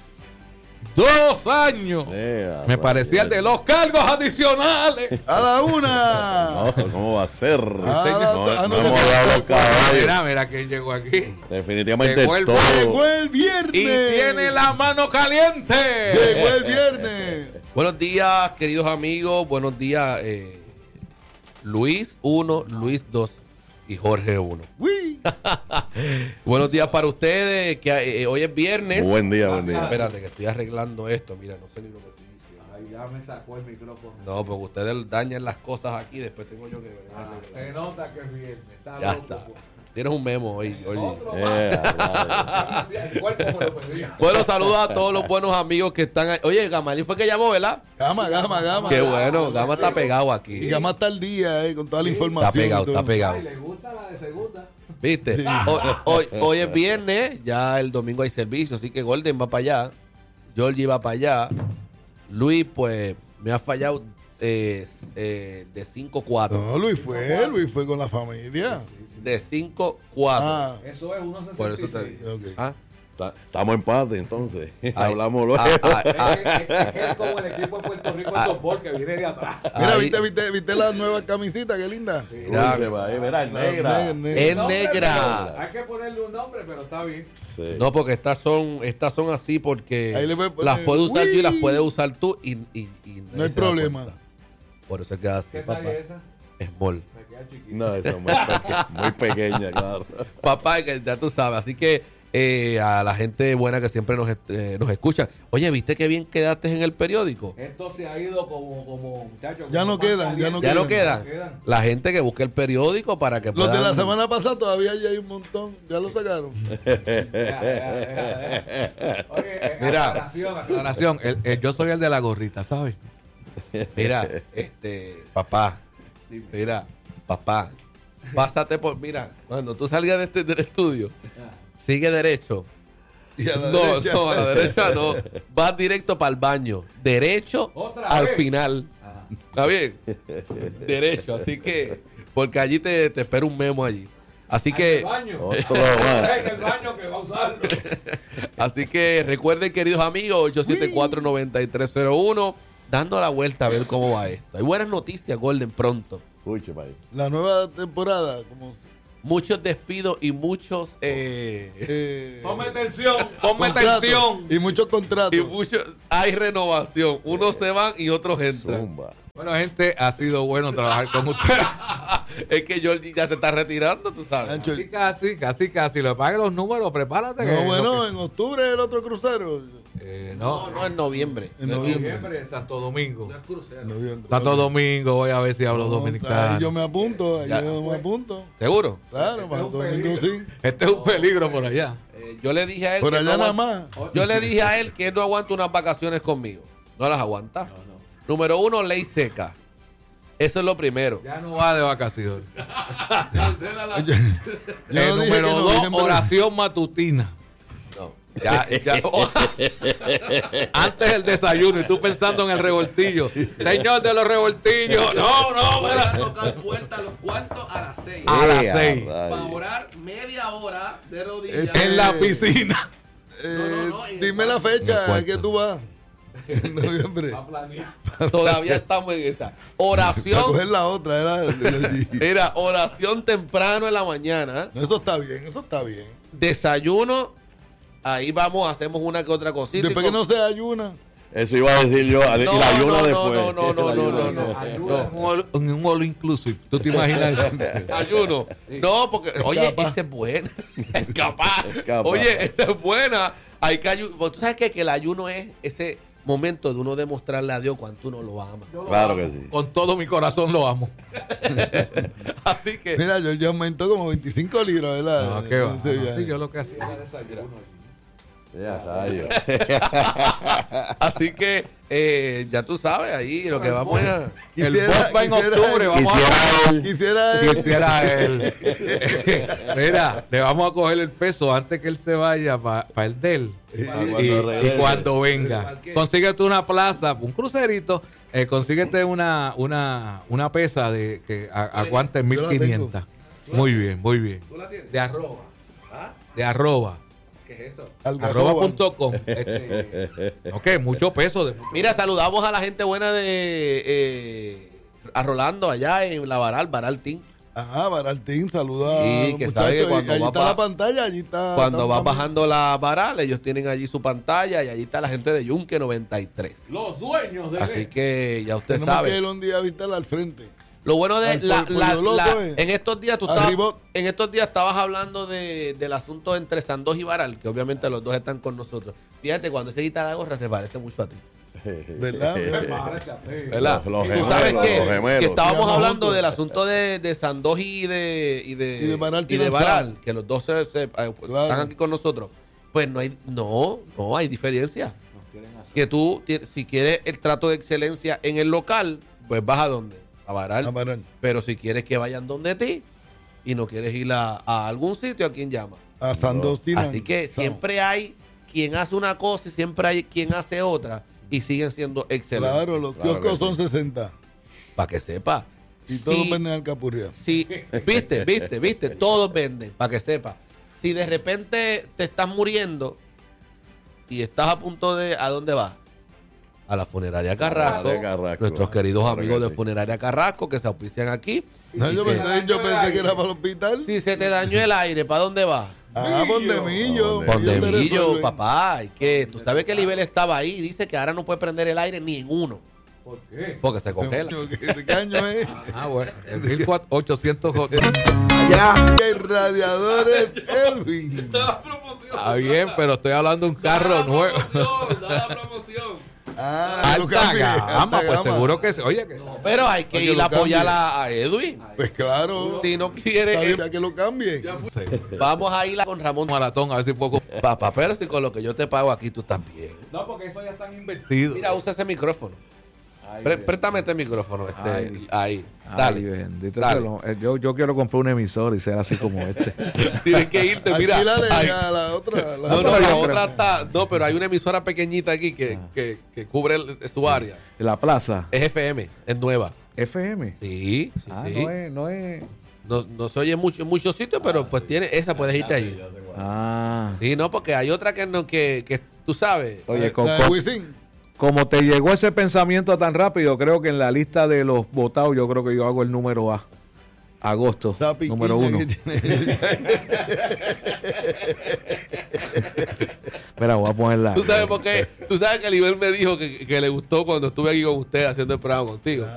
Speaker 2: ¡Dos años!
Speaker 3: Eh,
Speaker 2: Me parecía el de los cargos adicionales.
Speaker 1: ¡A la una!
Speaker 3: No, ¿cómo va a ser?
Speaker 1: Ah,
Speaker 3: no,
Speaker 1: ah,
Speaker 3: no
Speaker 1: no,
Speaker 3: hemos
Speaker 1: no,
Speaker 3: dado
Speaker 1: no,
Speaker 3: los caballos.
Speaker 2: Mira, mira quién llegó aquí.
Speaker 3: Definitivamente
Speaker 2: Llegó el-
Speaker 3: todo.
Speaker 1: ¡Llegó el viernes!
Speaker 2: Y tiene la mano caliente.
Speaker 1: ¡Llegó el viernes!
Speaker 5: Buenos días, queridos amigos. Buenos días, eh, Luis uno, Luis dos y Jorge uno.
Speaker 1: ¡Uy!
Speaker 5: Buenos días para ustedes, que eh, hoy es viernes.
Speaker 3: Buen día, buen día.
Speaker 5: Espérate, que estoy arreglando esto. Mira, no sé ni lo que estoy diciendo.
Speaker 2: Ay, ya me sacó el micrófono.
Speaker 5: No, porque ustedes dañan las cosas aquí. Después tengo yo que ver.
Speaker 2: Ah, se nota que es viernes. Está
Speaker 5: Ya
Speaker 2: loco,
Speaker 5: está.
Speaker 2: pues.
Speaker 5: Tienes un memo hoy. Oye.
Speaker 2: Otro
Speaker 3: Eh,
Speaker 2: más.
Speaker 3: vale.
Speaker 2: Así, el cuerpo me lo pedía.
Speaker 5: Bueno, saludos a todos los buenos amigos que están ahí. Oye, Gamalí fue que llamó, ¿verdad?
Speaker 1: Gama, gama, gama.
Speaker 5: Qué bueno, Gama está pegado
Speaker 1: Y
Speaker 5: aquí.
Speaker 1: Gama está al día, eh, con toda la información.
Speaker 5: Está pegado,
Speaker 1: y todo.
Speaker 5: está pegado.
Speaker 2: Ay, le gusta la de segunda.
Speaker 5: ¿Viste? Hoy, hoy, hoy es viernes, ya el domingo hay servicio, así que Golden va para allá, Georgie va para allá, Luis pues me ha fallado eh, eh, de cinco cuatro.
Speaker 1: No, Luis fue, Luis fue con la familia.
Speaker 5: De cinco cuatro.
Speaker 1: Ah,
Speaker 2: Eso es uno
Speaker 5: Por eso te
Speaker 2: sesenta y seis.
Speaker 5: digo.
Speaker 1: ok.
Speaker 5: ¿Ah?
Speaker 3: Ta- Estamos en empate, entonces.
Speaker 5: Ay.
Speaker 3: Hablamos luego.
Speaker 5: Ah, ah, ah,
Speaker 2: Es que- es que es como el equipo de Puerto Rico en softball que viene de atrás.
Speaker 1: Mira,
Speaker 5: ahí-
Speaker 1: ¿viste, viste, viste la nueva camisita? Qué linda.
Speaker 5: mira,
Speaker 3: Uy, se va ahí, mira, es negra.
Speaker 1: Negra.
Speaker 5: es
Speaker 2: Nombre,
Speaker 5: negra.
Speaker 2: pero Hay que ponerle un nombre, pero está bien.
Speaker 3: Sí.
Speaker 5: No, porque estas son, estas son así porque
Speaker 1: Ahí le puedes poner,
Speaker 5: las puedes usar yo y las
Speaker 1: "Uy".
Speaker 5: puedes usar tú y, y, y nadie
Speaker 1: No hay
Speaker 5: se da
Speaker 1: problema.
Speaker 5: cuenta. Por eso es que así,
Speaker 2: ¿Qué
Speaker 5: papá.
Speaker 2: sale esa?
Speaker 5: Small.
Speaker 2: Me queda chiquita.
Speaker 3: No, eso es muy, peque- muy pequeña, claro.
Speaker 5: Papá, que ya tú sabes. Así que eh, a la gente buena que siempre nos, eh, nos escucha. Oye, ¿viste qué bien quedaste en el periódico?
Speaker 2: Esto se ha ido como, como muchachos.
Speaker 1: Ya
Speaker 2: como
Speaker 1: no
Speaker 2: pan
Speaker 1: quedan, ya no
Speaker 5: ¿Ya no
Speaker 1: quedan.
Speaker 5: quedan?
Speaker 2: quedan.
Speaker 5: La gente que busque el periódico para que
Speaker 1: Los de
Speaker 5: puedan-
Speaker 1: la semana pasada todavía ya hay un montón. Ya lo sacaron.
Speaker 2: Deja, deja, deja, deja. Oye, eh,
Speaker 5: Mira.
Speaker 2: aclaración, aclaración. El- el- yo soy el de la gorrita, ¿sabes?
Speaker 5: Mira, este, papá, mira, papá, pásate por, mira, cuando tú salgas de este, del estudio, sigue derecho.
Speaker 1: Y a la
Speaker 5: No,
Speaker 1: derecha.
Speaker 5: no, a la derecha no. Vas directo para el baño. Derecho
Speaker 2: Otra
Speaker 5: al
Speaker 2: vez.
Speaker 5: final.
Speaker 2: Ajá.
Speaker 5: ¿Está bien? Derecho, así que, porque allí te, te espera un memo allí. Así
Speaker 2: En
Speaker 5: que,
Speaker 2: el baño.
Speaker 3: Otro más.
Speaker 2: En el baño que va a usarlo.
Speaker 5: así que recuerden, queridos amigos, ocho siete cuatro, nueve tres cero uno, dando la vuelta a ver cómo va esto. Hay buenas noticias, Golden, pronto.
Speaker 3: Escuche, país.
Speaker 1: La nueva temporada, como
Speaker 5: Muchos despidos y muchos eh,
Speaker 1: eh,
Speaker 2: Ponme atención, ponme
Speaker 1: contratos
Speaker 2: atención.
Speaker 1: y muchos contratos.
Speaker 5: y muchos hay renovación. Unos se van y otros entran.
Speaker 3: Zumba.
Speaker 2: Bueno, gente, ha sido bueno trabajar con ustedes.
Speaker 5: Es que Jordi ya se está retirando, tú sabes.
Speaker 1: Ancho,
Speaker 2: Casi, casi, casi, casi. Lo que pasa es que los números, prepárate.
Speaker 1: no,
Speaker 2: que
Speaker 1: bueno,
Speaker 2: lo que-
Speaker 1: en octubre el otro crucero.
Speaker 2: eh,
Speaker 5: No,
Speaker 2: no,
Speaker 5: no, en noviembre.
Speaker 1: En
Speaker 5: No es
Speaker 1: noviembre.
Speaker 2: noviembre, Santo Domingo.
Speaker 5: No es crucero.
Speaker 1: Noviembre.
Speaker 2: Santo Domingo, voy a ver si hablo
Speaker 1: No,
Speaker 2: dominicano.
Speaker 1: ahí yo me apunto, ahí
Speaker 5: Ya.
Speaker 1: yo me apunto.
Speaker 5: ¿Seguro?
Speaker 1: Claro, para Santo Domingo sí.
Speaker 2: Este es un peligro por allá.
Speaker 5: Eh, yo le dije a él
Speaker 1: Por
Speaker 5: que
Speaker 1: allá
Speaker 5: no
Speaker 1: nada
Speaker 5: aguanta-
Speaker 1: más.
Speaker 5: Yo le dije a él que él no aguanta unas vacaciones conmigo. No las aguanta. Número uno, ley seca. Eso es lo primero.
Speaker 2: Ya no va de vacaciones.
Speaker 1: Yo
Speaker 2: Eh,
Speaker 1: no dije
Speaker 2: número
Speaker 1: que
Speaker 2: dos,
Speaker 1: noviembre-
Speaker 2: oración matutina.
Speaker 5: No. Ya, ya.
Speaker 2: Antes el desayuno y tú pensando en el revoltillo. Señor de los revoltillos. No, no,
Speaker 5: Voy a
Speaker 2: mira.
Speaker 5: tocar puerta a los cuartos a las seis.
Speaker 2: A las
Speaker 3: Eh,
Speaker 2: seis.
Speaker 3: a
Speaker 5: Para
Speaker 3: rayos.
Speaker 5: orar media hora de rodillas.
Speaker 1: Este-
Speaker 2: En la piscina.
Speaker 1: Eh,
Speaker 5: No, no, no, en el
Speaker 1: dime la
Speaker 5: cuarto.
Speaker 2: En el
Speaker 1: fecha
Speaker 2: cuarto.
Speaker 1: que tú vas. En noviembre.
Speaker 5: Todavía estamos en esa.
Speaker 1: Para
Speaker 5: Oración.
Speaker 1: coger la otra. Era,
Speaker 5: Mira, oración temprano en la mañana.
Speaker 1: No, eso está bien, eso está bien.
Speaker 5: Desayuno. Ahí vamos, hacemos una que otra cosita.
Speaker 1: Después
Speaker 5: y
Speaker 1: que no se ayuna.
Speaker 3: Eso iba a decir yo. al-
Speaker 5: No,
Speaker 3: y la ayuno
Speaker 5: no, no,
Speaker 3: después.
Speaker 5: no, no, no,
Speaker 3: El
Speaker 5: no,
Speaker 3: ayuno
Speaker 5: no, no.
Speaker 3: después.
Speaker 2: Ayuda en un all- en un all inclusive. ¿Tú te imaginas eso?
Speaker 5: Ayuno. No, porque, oye,
Speaker 1: capaz.
Speaker 5: esa es buena. Capaz.
Speaker 3: Capaz.
Speaker 5: Oye, esa es buena. Hay que ayunar. Tú sabes que, que el ayuno es ese momento de uno demostrarle a Dios cuánto uno lo ama.
Speaker 3: Claro que sí.
Speaker 2: Con todo mi corazón lo amo.
Speaker 5: Así que,
Speaker 1: Mira, yo ya aumentó como veinticinco libras, ¿verdad?
Speaker 2: No, ¿qué va?
Speaker 1: Sí,
Speaker 2: No,
Speaker 1: ya.
Speaker 2: sí, yo lo que hacía era desayuno.
Speaker 3: Ya, rayos.
Speaker 5: así que eh, ya tú sabes, ahí lo que vamos a...
Speaker 2: El
Speaker 1: Quisiera-
Speaker 2: boss va en
Speaker 1: quisiera-
Speaker 2: octubre. Vamos a
Speaker 1: Quisiera él.
Speaker 2: Quisiera él. Mira, le vamos a coger el peso antes que él se vaya para el del. Y,
Speaker 3: cuando
Speaker 2: y
Speaker 3: regrese.
Speaker 2: cuando venga. Consíguete una plaza, un crucerito. Eh, consíguete una, una, una pesa de que a- aguante
Speaker 1: Yo
Speaker 2: mil
Speaker 1: la tengo.
Speaker 2: quinientas. Muy bien, muy bien.
Speaker 5: ¿Tú la tienes?
Speaker 2: De arroba. De arroba.
Speaker 5: ¿Qué es eso?
Speaker 1: Algarroba.
Speaker 2: Arroba punto com. Este, ok, mucho peso. De,
Speaker 5: Mira, saludamos a la gente buena de... Eh, a Rolando allá en la Varal, Varal Team.
Speaker 1: Ajá, Baraltín, saluda
Speaker 5: Sí,
Speaker 1: a los
Speaker 5: que sabe que
Speaker 1: muchachos.
Speaker 5: cuando
Speaker 1: allí
Speaker 5: va
Speaker 1: está
Speaker 5: pa-
Speaker 1: la pantalla, allí está.
Speaker 5: Cuando
Speaker 1: está
Speaker 5: vas
Speaker 1: también.
Speaker 5: bajando la Varal, ellos tienen allí su pantalla y allí está la gente de Yunque noventa y tres.
Speaker 2: los dueños de
Speaker 5: Así que ya usted
Speaker 1: Tenemos que ir
Speaker 5: sabe.
Speaker 1: un día a visitarla al frente.
Speaker 5: Lo bueno de
Speaker 1: Al
Speaker 5: la,
Speaker 1: pollo
Speaker 5: la-
Speaker 1: loco,
Speaker 5: la-
Speaker 1: eh.
Speaker 5: en estos días tú estabas,
Speaker 1: Arribot.
Speaker 5: en estos días estabas hablando de, del asunto entre Sandoz y Varal, que obviamente los dos están con nosotros. Fíjate, cuando se quita la gorra se parece mucho a ti.
Speaker 1: ¿Verdad?
Speaker 5: ¿Verdad?
Speaker 3: Los- los
Speaker 5: Tú
Speaker 3: gemelos,
Speaker 5: sabes que,
Speaker 3: los gemelos.
Speaker 5: que estábamos
Speaker 1: Sí,
Speaker 5: hablando
Speaker 1: juntos.
Speaker 5: del asunto de, de Sandoz y de y de,
Speaker 1: Y de Varal
Speaker 5: y de
Speaker 1: tienen
Speaker 5: Varal,
Speaker 1: sal.
Speaker 5: que los dos se, se- eh, pues,
Speaker 1: Claro.
Speaker 5: están aquí con nosotros. Pues no hay, no, no hay diferencia. Que tú, ti- si quieres el trato de excelencia en el local, pues vas a dónde? A Varal.
Speaker 1: A Varal.
Speaker 5: Pero si quieres que vayan donde ti y no quieres ir a, a algún sitio, ¿a quién llama?
Speaker 1: A Sandostina.
Speaker 5: Así que siempre hay quien hace una cosa y siempre hay quien hace otra y siguen siendo excelentes.
Speaker 1: Claro, los
Speaker 3: Claro
Speaker 1: kioscos
Speaker 3: que
Speaker 1: son sesenta.
Speaker 5: Para que sepa.
Speaker 1: Y todos
Speaker 5: Si-
Speaker 1: venden alcapurria.
Speaker 5: si, viste, viste, viste, todos venden, para que sepa. Si de repente te estás muriendo y estás a punto de, ¿a dónde vas? A la funeraria Carrasco,
Speaker 3: Funeraria Carrasco.
Speaker 5: nuestros queridos
Speaker 3: Claro
Speaker 5: amigos
Speaker 3: que
Speaker 5: de
Speaker 3: sí.
Speaker 5: funeraria Carrasco que se auspician aquí.
Speaker 1: No,
Speaker 5: Y
Speaker 1: yo,
Speaker 5: que-
Speaker 1: pensé, yo pensé que era para el hospital.
Speaker 5: si se te dañó el aire, ¿para dónde vas?
Speaker 1: Ah, Pondemillo.
Speaker 5: Pondemillo, papá. Y que tú sabes que el nivel estaba ahí y dice que ahora no puede prender el aire ni en uno
Speaker 2: ¿Por qué?
Speaker 5: porque se congela.
Speaker 1: ¿Qué caño es?
Speaker 2: Ah, bueno. El mil ochocientos.
Speaker 1: Allá. Que radiadores Edwin.
Speaker 2: Está bien, pero estoy hablando de un carro nuevo.
Speaker 1: Ah, lo
Speaker 2: Alta
Speaker 1: cambié,
Speaker 2: gama,
Speaker 1: alta
Speaker 2: pues
Speaker 1: gama.
Speaker 2: seguro que sí. Oye, que
Speaker 5: Pero hay que
Speaker 1: Para que
Speaker 5: ir
Speaker 1: lo
Speaker 5: a apoyar
Speaker 1: cambie.
Speaker 5: a, a Edwin.
Speaker 1: Pues claro.
Speaker 5: Si no
Speaker 1: Está
Speaker 5: quiere,
Speaker 1: bien, ya que lo cambie.
Speaker 5: vamos a ir a con Ramón.
Speaker 2: maratón, a ver si puedo.
Speaker 5: Papá, pero si con lo que yo te pago aquí tú estás bien.
Speaker 2: No, porque eso ya están invertidos.
Speaker 5: Mira, usa ese micrófono. Pré- préstame este micrófono. Este,
Speaker 6: Ay.
Speaker 5: ahí.
Speaker 6: Ay,
Speaker 5: Dale.
Speaker 6: bendito
Speaker 5: Dale.
Speaker 6: sea lo- eh, yo, yo quiero comprar un emisor y ser así como este.
Speaker 5: Tienes que irte, mira.
Speaker 1: Alquílale
Speaker 5: Ay.
Speaker 1: a la otra. la
Speaker 5: No, no,
Speaker 1: otra.
Speaker 5: la
Speaker 6: yo
Speaker 5: otra
Speaker 6: creo-
Speaker 5: está. No, pero hay una emisora pequeñita aquí que, que, que cubre el- su área.
Speaker 6: La plaza,
Speaker 5: Es F M, es nueva.
Speaker 6: F M.
Speaker 5: Sí, sí,
Speaker 6: Ah,
Speaker 5: sí.
Speaker 6: no es, no es.
Speaker 5: No, no se oye mucho en muchos sitios, pero pues tiene esa, puedes irte allí.
Speaker 6: Ah.
Speaker 5: Sí, no, porque hay otra que no, que, que tú sabes.
Speaker 6: Oye,
Speaker 1: La
Speaker 6: con-
Speaker 1: de
Speaker 6: con-
Speaker 1: Wisin.
Speaker 6: como te llegó ese pensamiento tan rápido, creo que en la lista de los votados, yo creo que yo hago el número A. Agosto,
Speaker 1: Esa piquiña
Speaker 6: número uno.
Speaker 1: que tiene.
Speaker 6: Mira, voy a ponerla.
Speaker 5: ¿Tú sabes por qué? Tú sabes que Libel me dijo que, que le gustó cuando estuve aquí con usted haciendo el programa contigo.